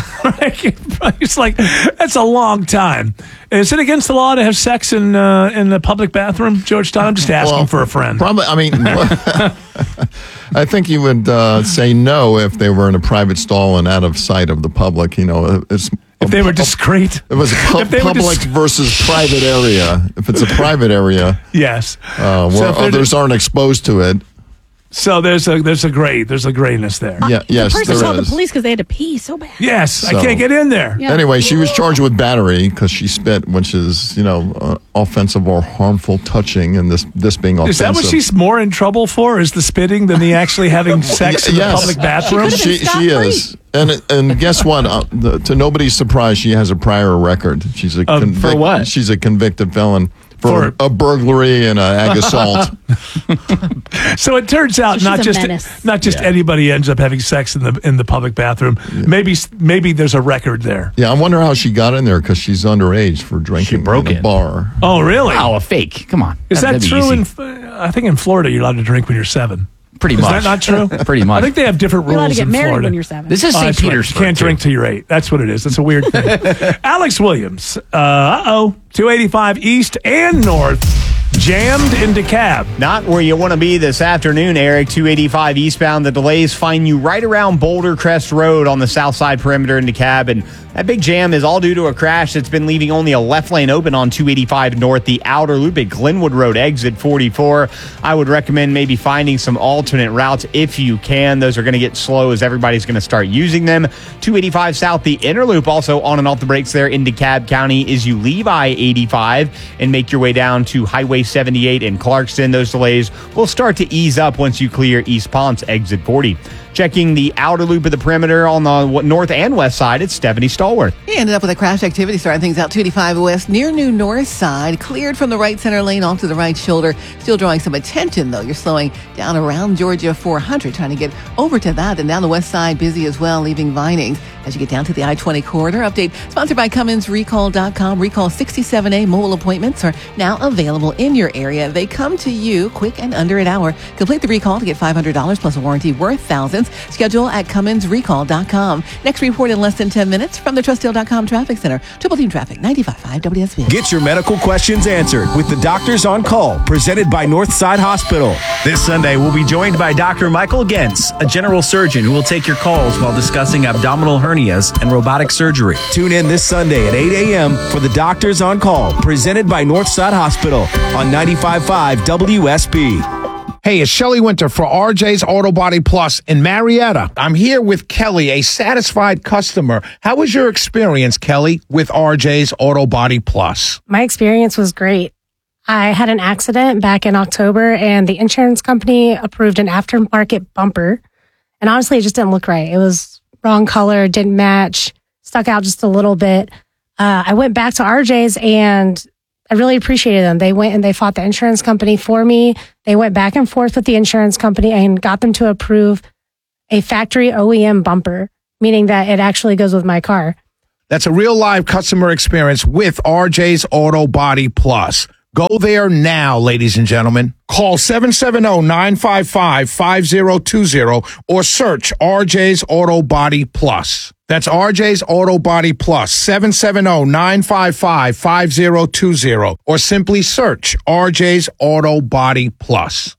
it's like that's a long time. Is it against the law to have sex in uh, in the public bathroom, George Stein? I'm just asking
Well,
for a friend.
Probably. I mean, I think you would uh, say no if they were in a private stall and out of sight of the public. You know, it's
If they were discreet.
It was a pu-
If they were
public
dis-
versus private area. If it's a private area,
Yes.
uh,
So
where
if they're
others aren't exposed to it.
So there's a there's a gray there's a grayness there.
Yeah, yes,
The person
there
called
is.
the police because they had to pee so bad.
Yes, I
So-
can't get in there.
Yeah.
Anyway, she was charged with battery because she spit, which is, you know, uh, offensive or harmful touching, and this this being offensive.
Is that what she's more in trouble for? Is the spitting than the actually having sex in the
Yes.
public bathroom?
She, she is. And and guess what? Uh, the, to nobody's surprise, she has a prior record. She's a
Um, for what?
She's a convicted felon for,
For-
a burglary and an ag assault.
So it turns out
So she's
not
a
just
menace.
not just anybody ends up having sex in the in the public bathroom. Maybe maybe there's a record there.
Yeah, I wonder how she got in there because she's underage for drinking
broke
in a
in.
bar.
Oh, really?
Oh, a fake. Come on.
Is that
That'd be
true?
easy.
In I think in Florida you're allowed to drink when you're seven.
Pretty
Is
much.
that not true?
Pretty much.
I think they have different
You're allowed
rules
to get
in
married
Florida.
when you're seven.
This is
Oh,
Saint
that's right.
Petersburg.
You can't
too.
drink till you're eight. That's what it is. That's a weird thing. Alex Williams, uh oh, two eighty-five East and North, jammed into cab.
Not where you want to be this afternoon, Eric. two eighty-five eastbound. The delays find you right around Boulder Crest Road on the south side perimeter into cab. And that big jam is all due to a crash that's been leaving only a left lane open on two eighty-five north, the outer loop at Glenwood Road, exit forty-four. I would recommend maybe finding some alternate routes if you can. Those are going to get slow as everybody's going to start using them. two eighty-five south, the inner loop also on and off the brakes there into DeKalb County as you leave I eighty-five and make your way down to Highway seventy-eight in Clarkston. Those delays will start to ease up once you clear East Ponce, exit forty. Checking the outer loop of the perimeter on the north and west side, it's Stephanie Stallworth.
He ended up with a crash activity starting things out two eighty-five west near New North Side, cleared from the right center lane off to the right shoulder. Still drawing some attention, though. You're slowing down around Georgia four hundred, trying to get over to that. And down the west side, busy as well, leaving Vinings as you get down to the I twenty corridor. Update sponsored by Cummins Recall dot com. Recall sixty-seven A mobile appointments are now available in your area. They come to you quick and under an hour. Complete the recall to get five hundred dollars plus a warranty worth thousands. Schedule at Cummins Recall dot com. Next report in less than ten minutes from the the trust deal dot com Traffic Center. Triple Team Traffic, ninety-five point five W S B.
Get your medical questions answered with the Doctors on Call, presented by Northside Hospital.
This Sunday, we'll be joined by Doctor Michael Gens, a general surgeon who will take your calls while discussing abdominal hernias and robotic surgery.
Tune in this Sunday at eight a.m. for the Doctors on Call, presented by Northside Hospital on ninety-five point five W S B.
Hey, it's Shelley Winter for R J's Auto Body Plus in Marietta. I'm here with Kelly, a satisfied customer. How was your experience, Kelly, with R J's Auto Body Plus?
My experience was great. I had an accident back in October, and the insurance company approved an aftermarket bumper. And honestly, it just didn't look right. It was wrong color, didn't match, stuck out just a little bit. Uh, I went back to R J's, and I really appreciated them. They went and they fought the insurance company for me. They went back and forth with the insurance company and got them to approve a factory O E M bumper, meaning that it actually goes with my car.
That's a real live customer experience with R J's Auto Body Plus. Go there now, ladies and gentlemen. Call seven seven zero, nine five five, five zero two zero or search R J's Auto Body Plus. That's R J's Auto Body Plus, seven seven zero, nine five five, five zero two zero or simply search R J's Auto Body Plus.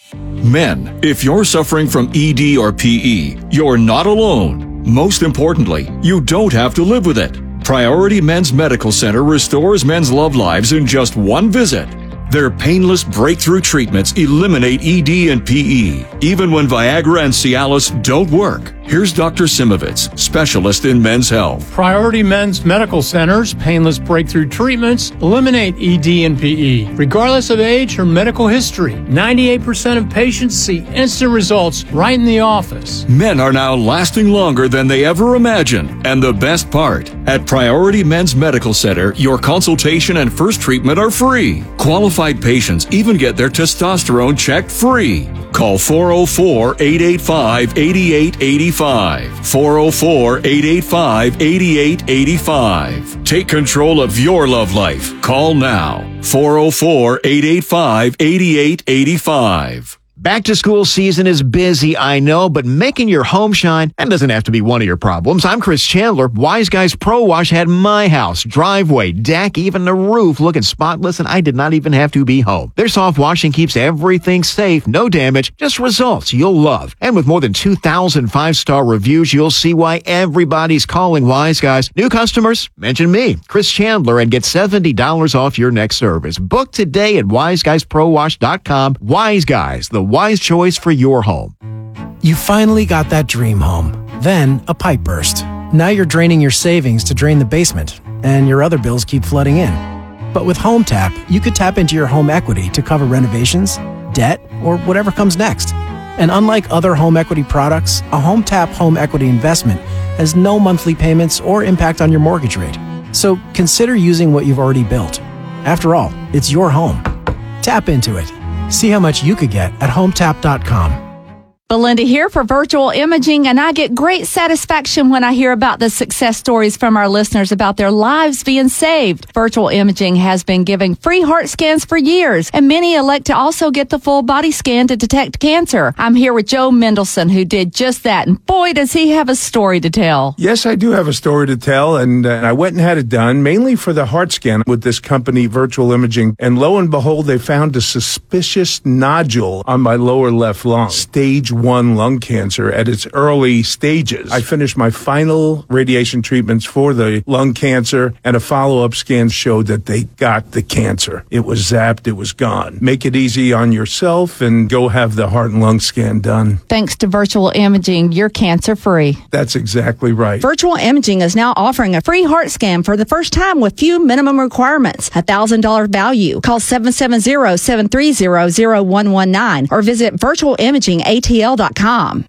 Men, if you're suffering from E D or P E, you're not alone. Most importantly, you don't have to live with it. Priority Men's Medical Center restores men's love lives in just one visit. Their painless breakthrough treatments eliminate E D and P E, even when Viagra and Cialis don't work. Here's Doctor Simovitz, specialist in men's health.
Priority Men's Medical Center's painless breakthrough treatments eliminate E D and P E, regardless of age or medical history. ninety-eight percent of patients see instant results right in the office.
Men are now lasting longer than they ever imagined. And the best part, at Priority Men's Medical Center, your consultation and first treatment are free. Qualified patients even get their testosterone checked free. Call four oh four, eight eight five, eight eight eight five. four oh four, eight eight five, eight eight eight five. Take control of your love life. Call now. four oh four, eight eight five, eight eight eight five.
Back to school season is busy, I know, but making your home shine, that doesn't have to be one of your problems. I'm Chris Chandler. Wise Guys Pro Wash had my house, driveway, deck, even the roof looking spotless, and I did not even have to be home. Their soft washing keeps everything safe, no damage, just results you'll love. And with more than two thousand five-star reviews, you'll see why everybody's calling Wise Guys. New customers, mention me, Chris Chandler, and get seventy dollars off your next service. Book today at wise guys pro wash dot com. Wise Guys, the wise choice for your home.
You finally got that dream home. Then a pipe burst. Now you're draining your savings to drain the basement, and your other bills keep flooding in. But with HomeTap, you could tap into your home equity to cover renovations, debt, or whatever comes next. And unlike other home equity products, a HomeTap home equity investment has no monthly payments or impact on your mortgage rate. So consider using what you've already built. After all, it's your home. Tap into it. See how much you could get at home tap dot com.
Belinda here for Virtual Imaging, and I get great satisfaction when I hear about the success stories from our listeners about their lives being saved. Virtual Imaging has been giving free heart scans for years, and many elect to also get the full body scan to detect cancer. I'm here with Joe Mendelson, who did just that, and boy, does he have a story to tell.
Yes, I do have a story to tell, and uh, I went and had it done, mainly for the heart scan with this company, Virtual Imaging, and lo and behold, they found a suspicious nodule on my lower left lung, stage one lung cancer at its early stages. I finished my final radiation treatments for the lung cancer, and a follow-up scan showed that they got the cancer. It was zapped, it was gone. Make it easy on yourself and go have the heart and lung scan done.
Thanks to Virtual Imaging, you're cancer-free.
That's exactly right.
Virtual Imaging is now offering a free heart scan for the first time with few minimum requirements. A one thousand dollars value. Call seven seven zero, seven three zero, zero one one nine or visit virtual imaging a t l dot com.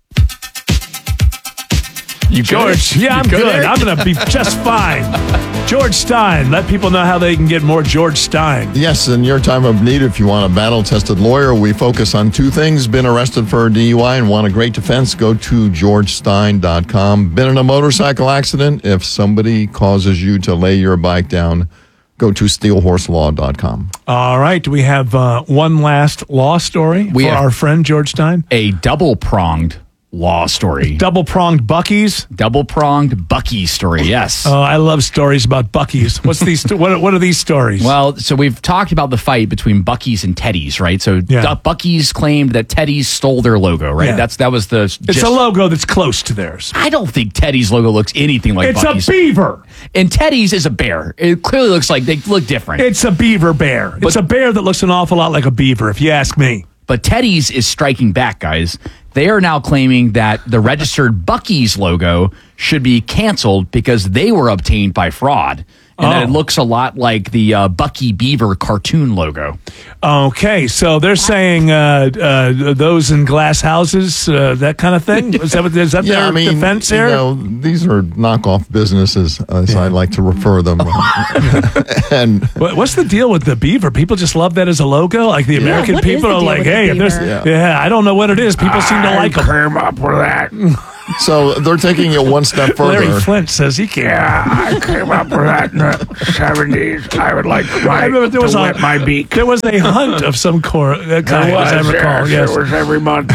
You George, yeah, I'm good. good. I'm going to be just fine. George Stein, let people know how they can get more George Stein.
Yes, in your time of need, if you want a battle-tested lawyer, we focus on two things. Been arrested for a D U I and want a great defense, go to george stein dot com. Been in a motorcycle accident, if somebody causes you to lay your bike down, go to steel horse law dot com.
All right. Do we have uh, one last law story
we
for our friend George Stein?
A double-pronged law story.
Double pronged Buc-ee's.
Double pronged Buc-ee story. Yes.
Oh, I love stories about Buc-ee's. What's these? what What are these stories?
Well, so we've talked about the fight between Buc-ee's and Teddy's, right? So
Yeah.
Du- Buc-ee's claimed that Teddy's stole their logo, right?
Yeah.
That's that was the.
it's
gist.
a logo that's close to theirs.
I don't think Teddy's logo looks anything like
It's
Buc-ee's.
a beaver.
And Teddy's is a bear. It clearly looks like they look different.
It's a beaver bear. It's a bear that looks an awful lot like a beaver, if you ask me.
But Teddy's is striking back, guys. They are now claiming that the registered Buc-ee's logo should be canceled because they were obtained by fraud. And that
Oh.
it looks a lot like the uh, Bucky Beaver cartoon logo.
Okay, so they're saying uh, uh, those in glass houses, uh, that kind of thing. Is that what, is that
Yeah,
their
I mean,
defense
you
here?
know, these are knockoff businesses, as I like to refer them. and
What- What's the deal with the beaver? People just love that as a logo. Like the American
what is
people
the
are
deal
like,
with the
hey, if there's,
beaver?
yeah. I don't know what it is. People seem to like them.
came up with that. So they're taking it one step further.
Larry Flint says he can't.
Yeah, I came up with that in the seventies. I would like my,
I remember there was
to
a,
wet my beak.
There was a hunt of some cor- uh, kind,
There was,
as I recall.
yes,
Yes,
it was every month.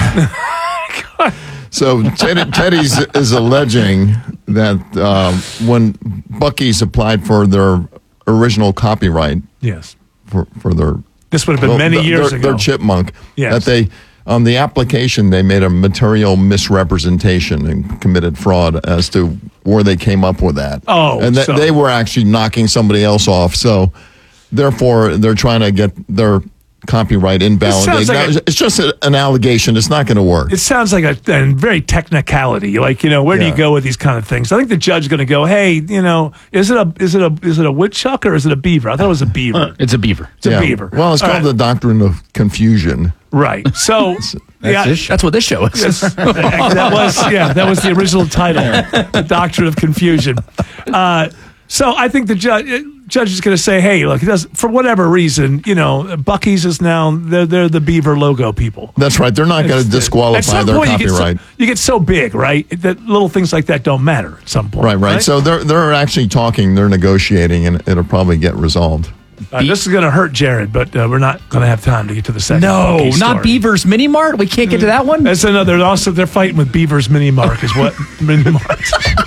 So Ted, Teddy's is alleging that um, when Buc-ee's applied for their original copyright,
yes,
for for their
this would have been many
their-
years
their,
ago.
their chipmunk,
Yes.
that they on the application they made a material misrepresentation and committed fraud as to where they came up with that.
Oh,
and that
so-
they were actually knocking somebody else off. So therefore, they're trying to get their copyright invalidated.
like
Now,
a-
it's just a, an allegation. It's not going to work.
It sounds like a, a very technicality. Like, you know, where do you
Yeah.
go with these kind of things? I think the judge is going to go, hey, you know, is it a is it a is it a woodchuck or is it a beaver? I thought it was a beaver.
It's a beaver.
It's a
Yeah.
beaver.
Well, it's
All
called
right.
the doctrine of confusion.
Right. So yeah,
That's what this show is.
Yes, that was yeah, that was the original title, The Doctrine of Confusion. Uh, so I think the judge judge is going to say, hey, look, it does for whatever reason, you know, Buc-ee's is now they're they're the beaver logo people.
That's right. They're not going to
At
disqualify
some
their
point, you get, so,
copyright.
you get so big, right? That little things like that don't matter at some point.
Right, right, So they're they're actually talking. They're negotiating, and it'll probably get resolved.
Uh, this is going to hurt Jared, but uh, we're not going to have time to get to the second.
No,
Buc-ee
not
story.
Beaver's Mini Mart. We can't get to that one.
That's another. Also, they're fighting with Beaver's Mini Mark. Is what Mini Mart.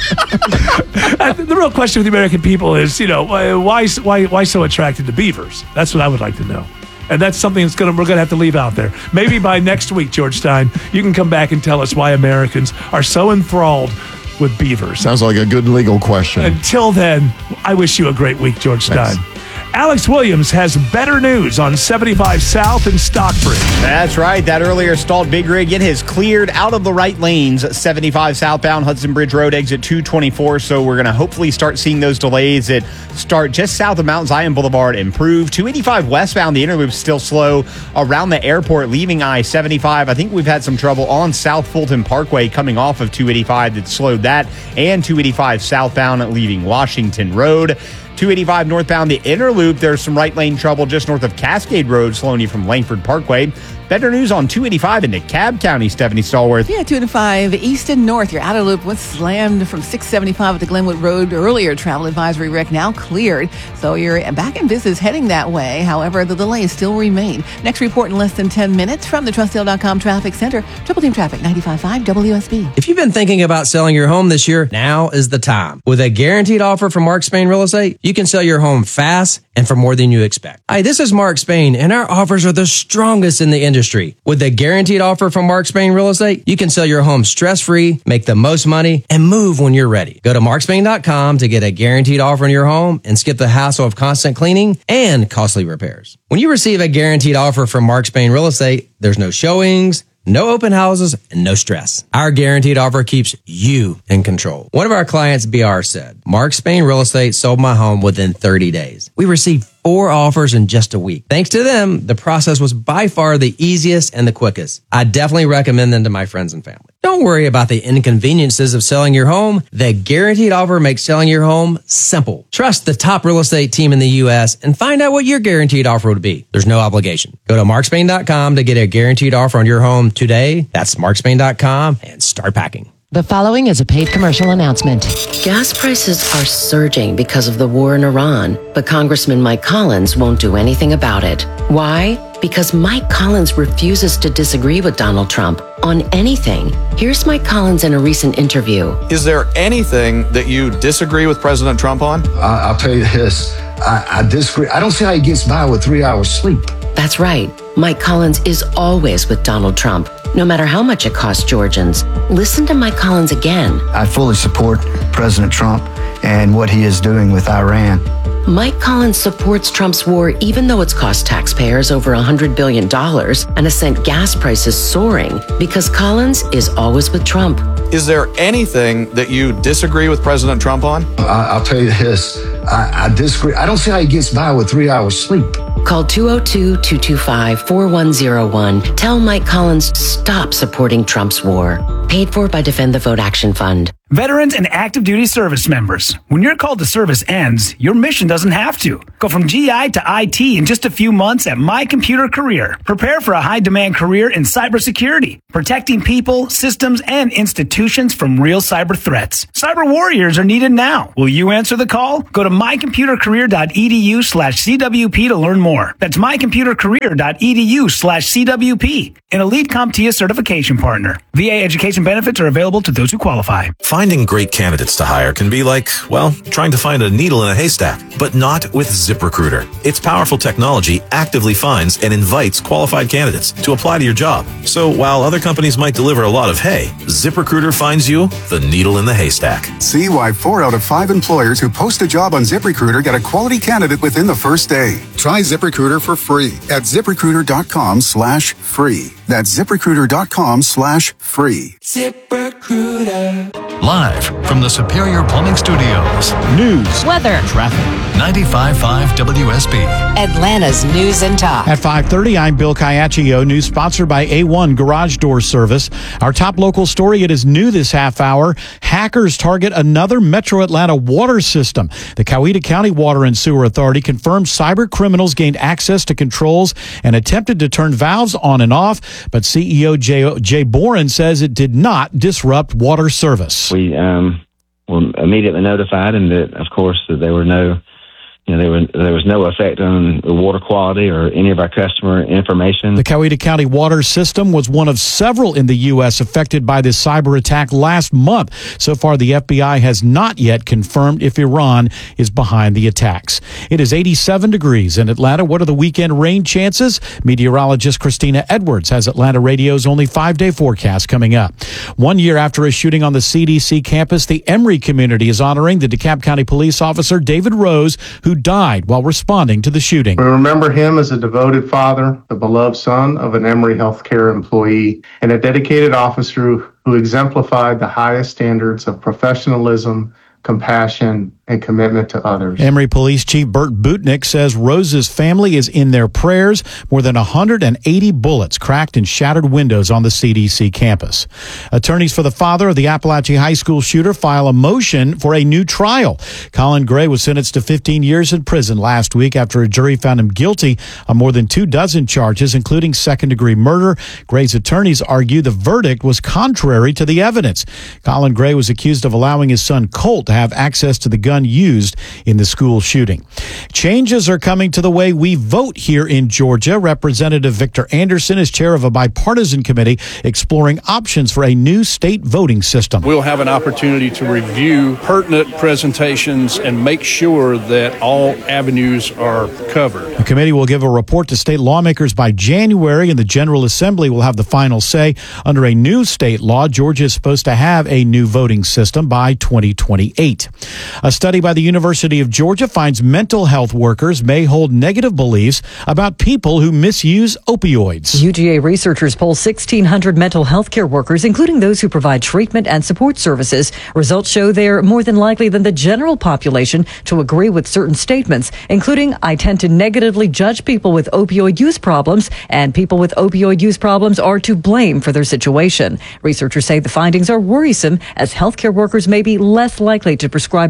Uh, the real question with the American people is, you know, uh, why why why so attracted to beavers? That's what I would like to know. And that's something that's gonna we're gonna have to leave out there. Maybe by next week, George Stein, you can come back and tell us why Americans are so enthralled with beavers.
Sounds like a good legal question.
Until then, I wish you a great week, George Stein.
Thanks.
Alex Williams has better news on seventy-five South and Stockbridge.
That's right. That earlier stalled big rig, it has cleared out of the right lanes. seventy-five southbound Hudson Bridge Road, exit two twenty-four. So we're going to hopefully start seeing those delays that start just south of Mount Zion Boulevard improve. two eighty-five westbound, the interloop's still slow around the airport, leaving I seventy-five. I think we've had some trouble on South Fulton Parkway coming off of two eighty-five that slowed that, and two eighty-five southbound leaving Washington Road. two eighty-five northbound, the inner loop, there's some right lane trouble just north of Cascade Road, slowing you from Langford Parkway. Better news on two eighty-five into Cobb County, Stephanie Stallworth.
Yeah, two eighty-five east and north. Your outer loop was slammed from six seventy-five at the Glenwood Road earlier. Travel advisory wreck now cleared. So you're back in business heading that way. However, the delays still remain. Next report in less than ten minutes from the Trustdale dot com Traffic Center. Triple Team Traffic, ninety-five point five W S B.
If you've been thinking about selling your home this year, now is the time. With a guaranteed offer from Mark Spain Real Estate, you can sell your home fast and for more than you expect. Hi, this is Mark Spain, and our offers are the strongest in the industry. With a guaranteed offer from Mark Spain Real Estate, you can sell your home stress-free, make the most money, and move when you're ready. Go to mark spain dot com to get a guaranteed offer on your home and skip the hassle of constant cleaning and costly repairs. When you receive a guaranteed offer from Mark Spain Real Estate, there's no showings, no open houses, and no stress. Our guaranteed offer keeps you in control. One of our clients, B R, said, Mark Spain Real Estate sold my home within thirty days. We received four offers in just a week. Thanks to them, the process was by far the easiest and the quickest. I definitely recommend them to my friends and family. Don't worry about the inconveniences of selling your home. The guaranteed offer makes selling your home simple. Trust the top real estate team in the U S and find out what your guaranteed offer would be. There's no obligation. Go to mark spain dot com to get a guaranteed offer on your home today. That's mark spain dot com and start packing.
The following is a paid commercial announcement.
Gas prices are surging because of the war in Iran, but Congressman Mike Collins won't do anything about it. Why? Because Mike Collins refuses to disagree with Donald Trump on anything. Here's Mike Collins in a recent interview.
Is there anything that you disagree with President Trump on?
I- I'll tell you this. I-, I disagree. I don't see how he gets by with three hours sleep.
That's right. Mike Collins is always with Donald Trump, no matter how much it costs Georgians. Listen to Mike Collins again.
I fully support President Trump and what he is doing with Iran.
Mike Collins supports Trump's war even though it's cost taxpayers over one hundred billion dollars and has sent gas prices soaring because Collins is always with Trump.
Is there anything that you disagree with President Trump on?
I- I'll tell you this. I-, I disagree. I don't see how he gets by with three hours sleep.
Call two oh two, two two five, four one oh one. Tell Mike Collins stop supporting Trump's war. Paid for by Defend the Vote Action Fund.
Veterans and active duty service members, when your call to service ends, your mission doesn't have to. Go from G I to I T in just a few months at My Computer Career. Prepare for a high-demand career in cybersecurity, protecting people, systems, and institutions from real cyber threats. Cyber warriors are needed now. Will you answer the call? Go to mycomputercareer.edu slash CWP to learn more. That's mycomputercareer.edu slash CWP. An Elite CompTIA certification partner. V A education benefits are available to those who qualify.
Finding great candidates to hire can be like, well, trying to find a needle in a haystack, but not with ZipRecruiter. Its powerful technology actively finds and invites qualified candidates to apply to your job. So while other companies might deliver a lot of hay, ZipRecruiter finds you the needle in the haystack.
See why four out of five employers who post a job on ZipRecruiter get a quality candidate within the first day. Try ZipRecruiter for free at ZipRecruiter.com slash free. That's ZipRecruiter.com slash free.
ZipRecruiter. Live from the Superior Plumbing Studios.
News,
weather,
traffic.
ninety-five point five W S B.
Atlanta's News and Talk.
At five thirty, I'm Bill Caiaccio. News sponsored by A one Garage Door Service. Our top local story, it is new this half hour. Hackers target another Metro Atlanta water system. The Coweta County Water and Sewer Authority confirmed cyber criminals gained access to controls and attempted to turn valves on and off, but C E O Jay, Jay Boren says it did not disrupt water service.
We um, were immediately notified, and that, of course, that there were no, you know, there were there was no effect on the water quality or any of our customer information.
The Coweta County water system was one of several in the U S affected by this cyber attack last month. So far, the F B I has not yet confirmed if Iran is behind the attacks. It is eighty-seven degrees in Atlanta. What are the weekend rain chances? Meteorologist Christina Edwards has Atlanta Radio's only five-day forecast coming up. One year after a shooting on the C D C campus, the Emory community is honoring the DeKalb County police officer David Rose, who died while responding to the shooting.
We remember him as a devoted father, the beloved son of an Emory healthcare employee, and a dedicated officer who exemplified the highest standards of professionalism, compassion, and commitment to others.
Emory Police Chief Bert Butnick says Rose's family is in their prayers. More than one hundred eighty bullets cracked and shattered windows on the C D C campus. Attorneys for the father of the Appalachia High School shooter file a motion for a new trial. Colin Gray was sentenced to fifteen years in prison last week after a jury found him guilty on more than two dozen charges, including second-degree murder. Gray's attorneys argue the verdict was contrary to the evidence. Colin Gray was accused of allowing his son Colt to have access to the gun used in the school shooting. Changes are coming to the way we vote here in Georgia. Representative Victor Anderson is chair of a bipartisan committee exploring options for a new state voting system.
We'll have an opportunity to review pertinent presentations and make sure that all avenues are covered.
The committee will give a report to state lawmakers by January, and the General Assembly will have the final say. Under a new state law, Georgia is supposed to have a new voting system by twenty twenty-eight. A study by the University of Georgia finds mental health workers may hold negative beliefs about people who misuse opioids.
U G A researchers poll sixteen hundred mental health care workers, including those who provide treatment and support services. Results show they're more than likely than the general population to agree with certain statements, including I tend to negatively judge people with opioid use problems, and people with opioid use problems are to blame for their situation. Researchers say the findings are worrisome, as healthcare workers may be less likely to prescribe medication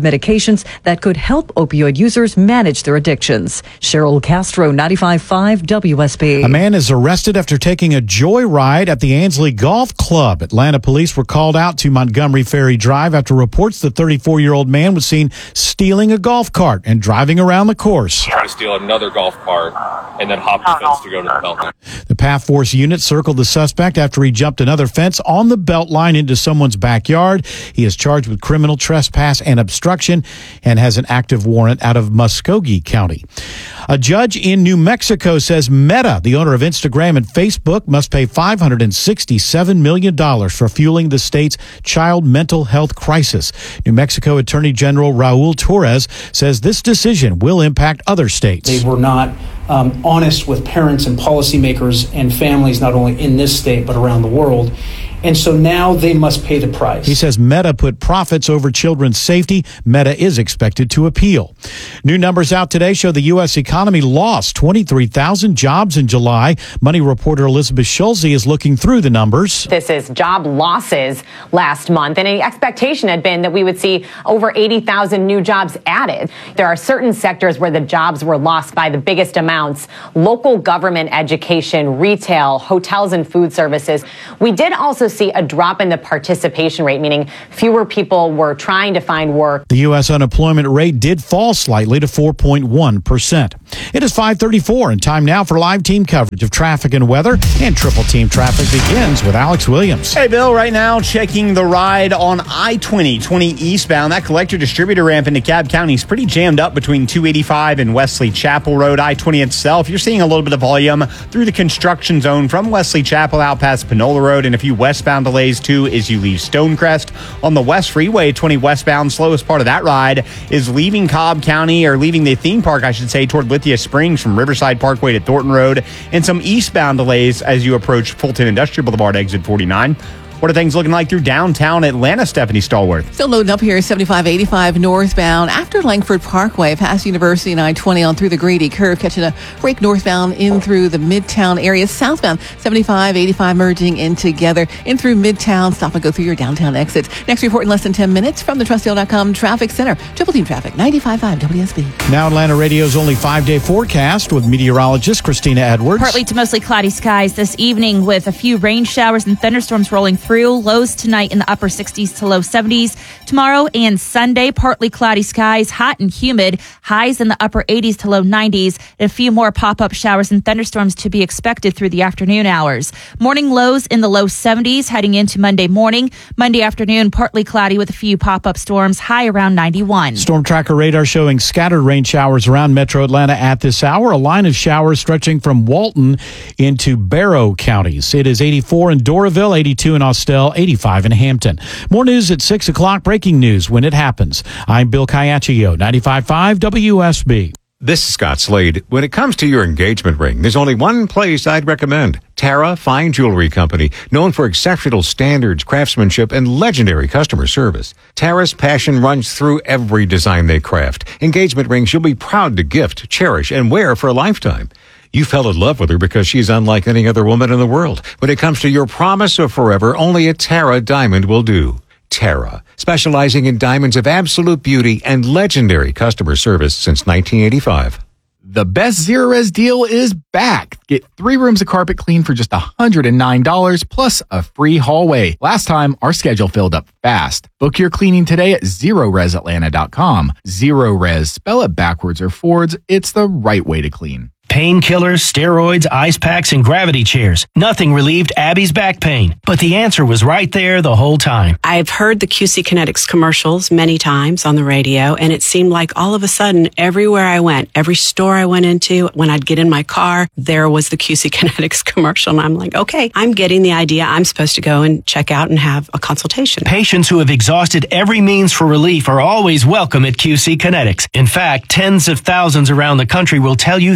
medications that could help opioid users manage their addictions. Cheryl Castro, ninety-five point five W S B.
A man is arrested after taking a joyride at the Ansley Golf Club. Atlanta police were called out to Montgomery Ferry Drive after reports the thirty-four-year-old man was seen stealing a golf cart and driving around the course.
Try to steal another golf cart and then hop the fence to go to the belt line.
The Path Force unit circled the suspect after he jumped another fence on the belt line into someone's backyard. He is charged with criminal trespass and obstruction and has an active warrant out of Muskogee County. A judge in New Mexico says Meta, the owner of Instagram and Facebook, must pay five hundred sixty-seven million dollars for fueling the state's child mental health crisis. New Mexico Attorney General Raul Torres says this decision will impact other states.
They were not um, honest with parents and policymakers and families, not only in this state, but around the world. And so now they must pay the price.
He says Meta put profits over children's safety. Meta is expected to appeal. New numbers out today show the U S economy lost twenty-three thousand jobs in July. Money reporter Elizabeth Schulze is looking through the numbers.
This is job losses last month, and an expectation had been that we would see over eighty thousand new jobs added. There are certain sectors where the jobs were lost by the biggest amounts: local government, education, retail, hotels, and food services. We did also see a drop in the participation rate, meaning fewer people were trying to find work.
The U S unemployment rate did fall slightly to four point one percent. It is five thirty-four and time now for live team coverage of traffic and weather. And Triple Team Traffic begins with Alex Williams.
Hey, Bill, right now checking the ride on I twenty, twenty eastbound. That collector distributor ramp into Cobb County is pretty jammed up between two eighty-five and Wesley Chapel Road. I twenty itself, you're seeing a little bit of volume through the construction zone from Wesley Chapel out past Panola Road, and a few westbound delays too as you leave Stonecrest. On the West Freeway, twenty westbound, slowest part of that ride is leaving Cobb County, or leaving the theme park, I should say, toward Lithia Springs from Riverside Parkway to Thornton Road, and some eastbound delays as you approach Fulton Industrial Boulevard, exit forty-nine. What are things looking like through downtown Atlanta, Stephanie Stallworth?
Still loading up here, seventy-five eighty-five northbound after Langford Parkway, past University and I twenty on through the Grady curve, catching a break northbound in through the Midtown area. Southbound, seventy-five eighty-five merging in together, in through Midtown. Stop and go through your downtown exits. Next report in less than ten minutes from the Trustdale dot com Traffic Center. Triple Team Traffic, ninety-five point five W S B.
Now Atlanta Radio's only five-day forecast with meteorologist Christina Edwards.
Partly to mostly cloudy skies this evening with a few rain showers and thunderstorms rolling through. Lows tonight in the upper sixties to low seventies. Tomorrow and Sunday, partly cloudy skies, hot and humid. Highs in the upper eighties to low nineties. And a few more pop-up showers and thunderstorms to be expected through the afternoon hours. Morning lows in the low seventies heading into Monday morning. Monday afternoon, partly cloudy with a few pop-up storms, high around ninety-one.
Storm tracker radar showing scattered rain showers around metro Atlanta at this hour. A line of showers stretching from Walton into Barrow counties. It is eighty-four in Doraville, eighty-two in Austell, eighty-five in Hampton. More news at six o'clock. Breaking news when it happens. I'm Bill Caiaccio, ninety-five point five W S B.
This is Scott Slade. When it comes to your engagement ring, there's only one place I'd recommend. Tara Fine Jewelry Company, known for exceptional standards, craftsmanship, and legendary customer service. Tara's passion runs through every design they craft. Engagement rings you'll be proud to gift, cherish, and wear for a lifetime. You fell in love with her because she's unlike any other woman in the world. When it comes to your promise of forever, only a Tara diamond will do. Tara, specializing in diamonds of absolute beauty and legendary customer service since nineteen eighty-five.
The best Zerorez deal is back. Get three rooms of carpet clean for just one hundred nine dollars plus a free hallway. Last time, our schedule filled up fast. Book your cleaning today at Zerorez Atlanta dot com. Zerorez, spell it backwards or forwards. It's the right way to clean.
Painkillers, steroids, ice packs, and gravity chairs. Nothing relieved Abby's back pain. But the answer was right there the whole time.
I've heard the Q C Kinetics commercials many times on the radio, and it seemed like all of a sudden, everywhere I went, every store I went into, when I'd get in my car, there was the Q C Kinetics commercial. And I'm like, okay, I'm getting the idea. I'm supposed to go and check out and have a consultation.
Patients who have exhausted every means for relief are always welcome at Q C Kinetics. In fact, tens of thousands around the country will tell you that Q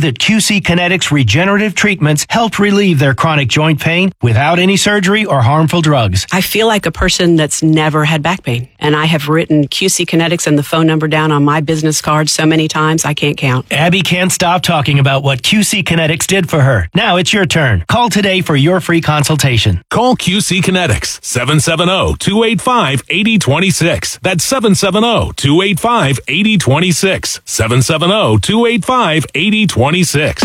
C Kinetics regenerative treatments helped relieve their chronic joint pain without any surgery or harmful drugs.
I feel like a person that's never had back pain. And I have written Q C Kinetics and the phone number down on my business card so many times I can't count.
Abby can't stop talking about what Q C Kinetics did for her. Now it's your turn. Call today for your free consultation.
Call Q C Kinetics, seven seven zero, two eight five, eight zero two six. That's seven seven zero, two eight five, eight zero two six. seven seven zero, two eight five, eight zero two six.
Uh,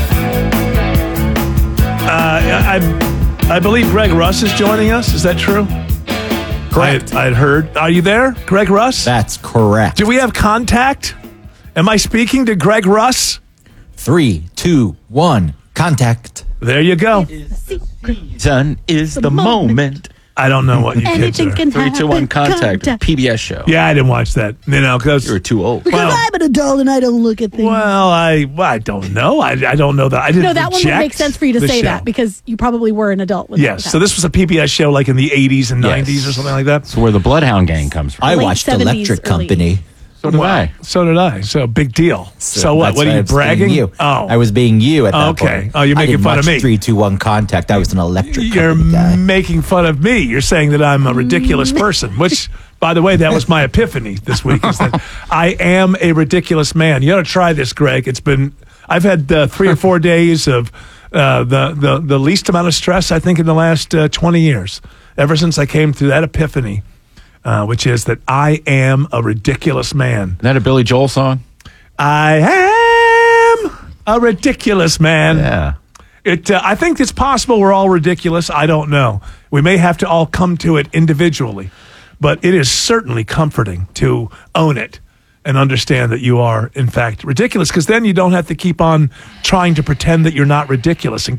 I, I believe Greg Russ is joining us. Is that true?
Correct.
I had heard. Are you there, Greg Russ?
That's correct.
Do we have contact? Am I speaking to Greg Russ?
Three, two, one, contact.
There you go.
Season is the moment.
I don't know what you kids are.
Three, two, one, contact. P B S show.
Yeah, I didn't watch that. You know, because
you were too old.
Because
Well-
I'm an adult and I don't look at things.
Well, I well, I don't know. I, I don't know that. I didn't.
no, that one would
reject
make sense for you to
the
say
show.
that because you probably were an adult when that was
Yes. So this was a P B S show like in the eighties and
Yes.
nineties or something like that.
So where the Bloodhound Gang comes from. I
Late
watched
seventies,
Electric
early
Company. So did
Wow.
I.
So did I. So big deal. So, what?
that's
What
why
are
I
you
was being
bragging?
You.
Oh,
I was being you at that
Okay.
point.
Oh, you're
I
making
didn't
fun of
watch
me.
Three, two, one, contact. I was an Electric
you're
Company guy.
making fun of me. You're saying that I'm a ridiculous person, which, by the way, that was my epiphany this week. Is that I am a ridiculous man. You ought to try this, Greg. It's been. I've had uh, three or four days of uh, the the the least amount of stress I think in the last uh, twenty years. Ever since I came through that epiphany. Uh, which is that I am a ridiculous man.
Isn't that a Billy Joel song?
I am a ridiculous man.
Yeah.
It. Uh, I think it's possible we're all ridiculous. I don't know. We may have to all come to it individually, but it is certainly comforting to own it and understand that you are, in fact, ridiculous, because then you don't have to keep on trying to pretend that you're not ridiculous and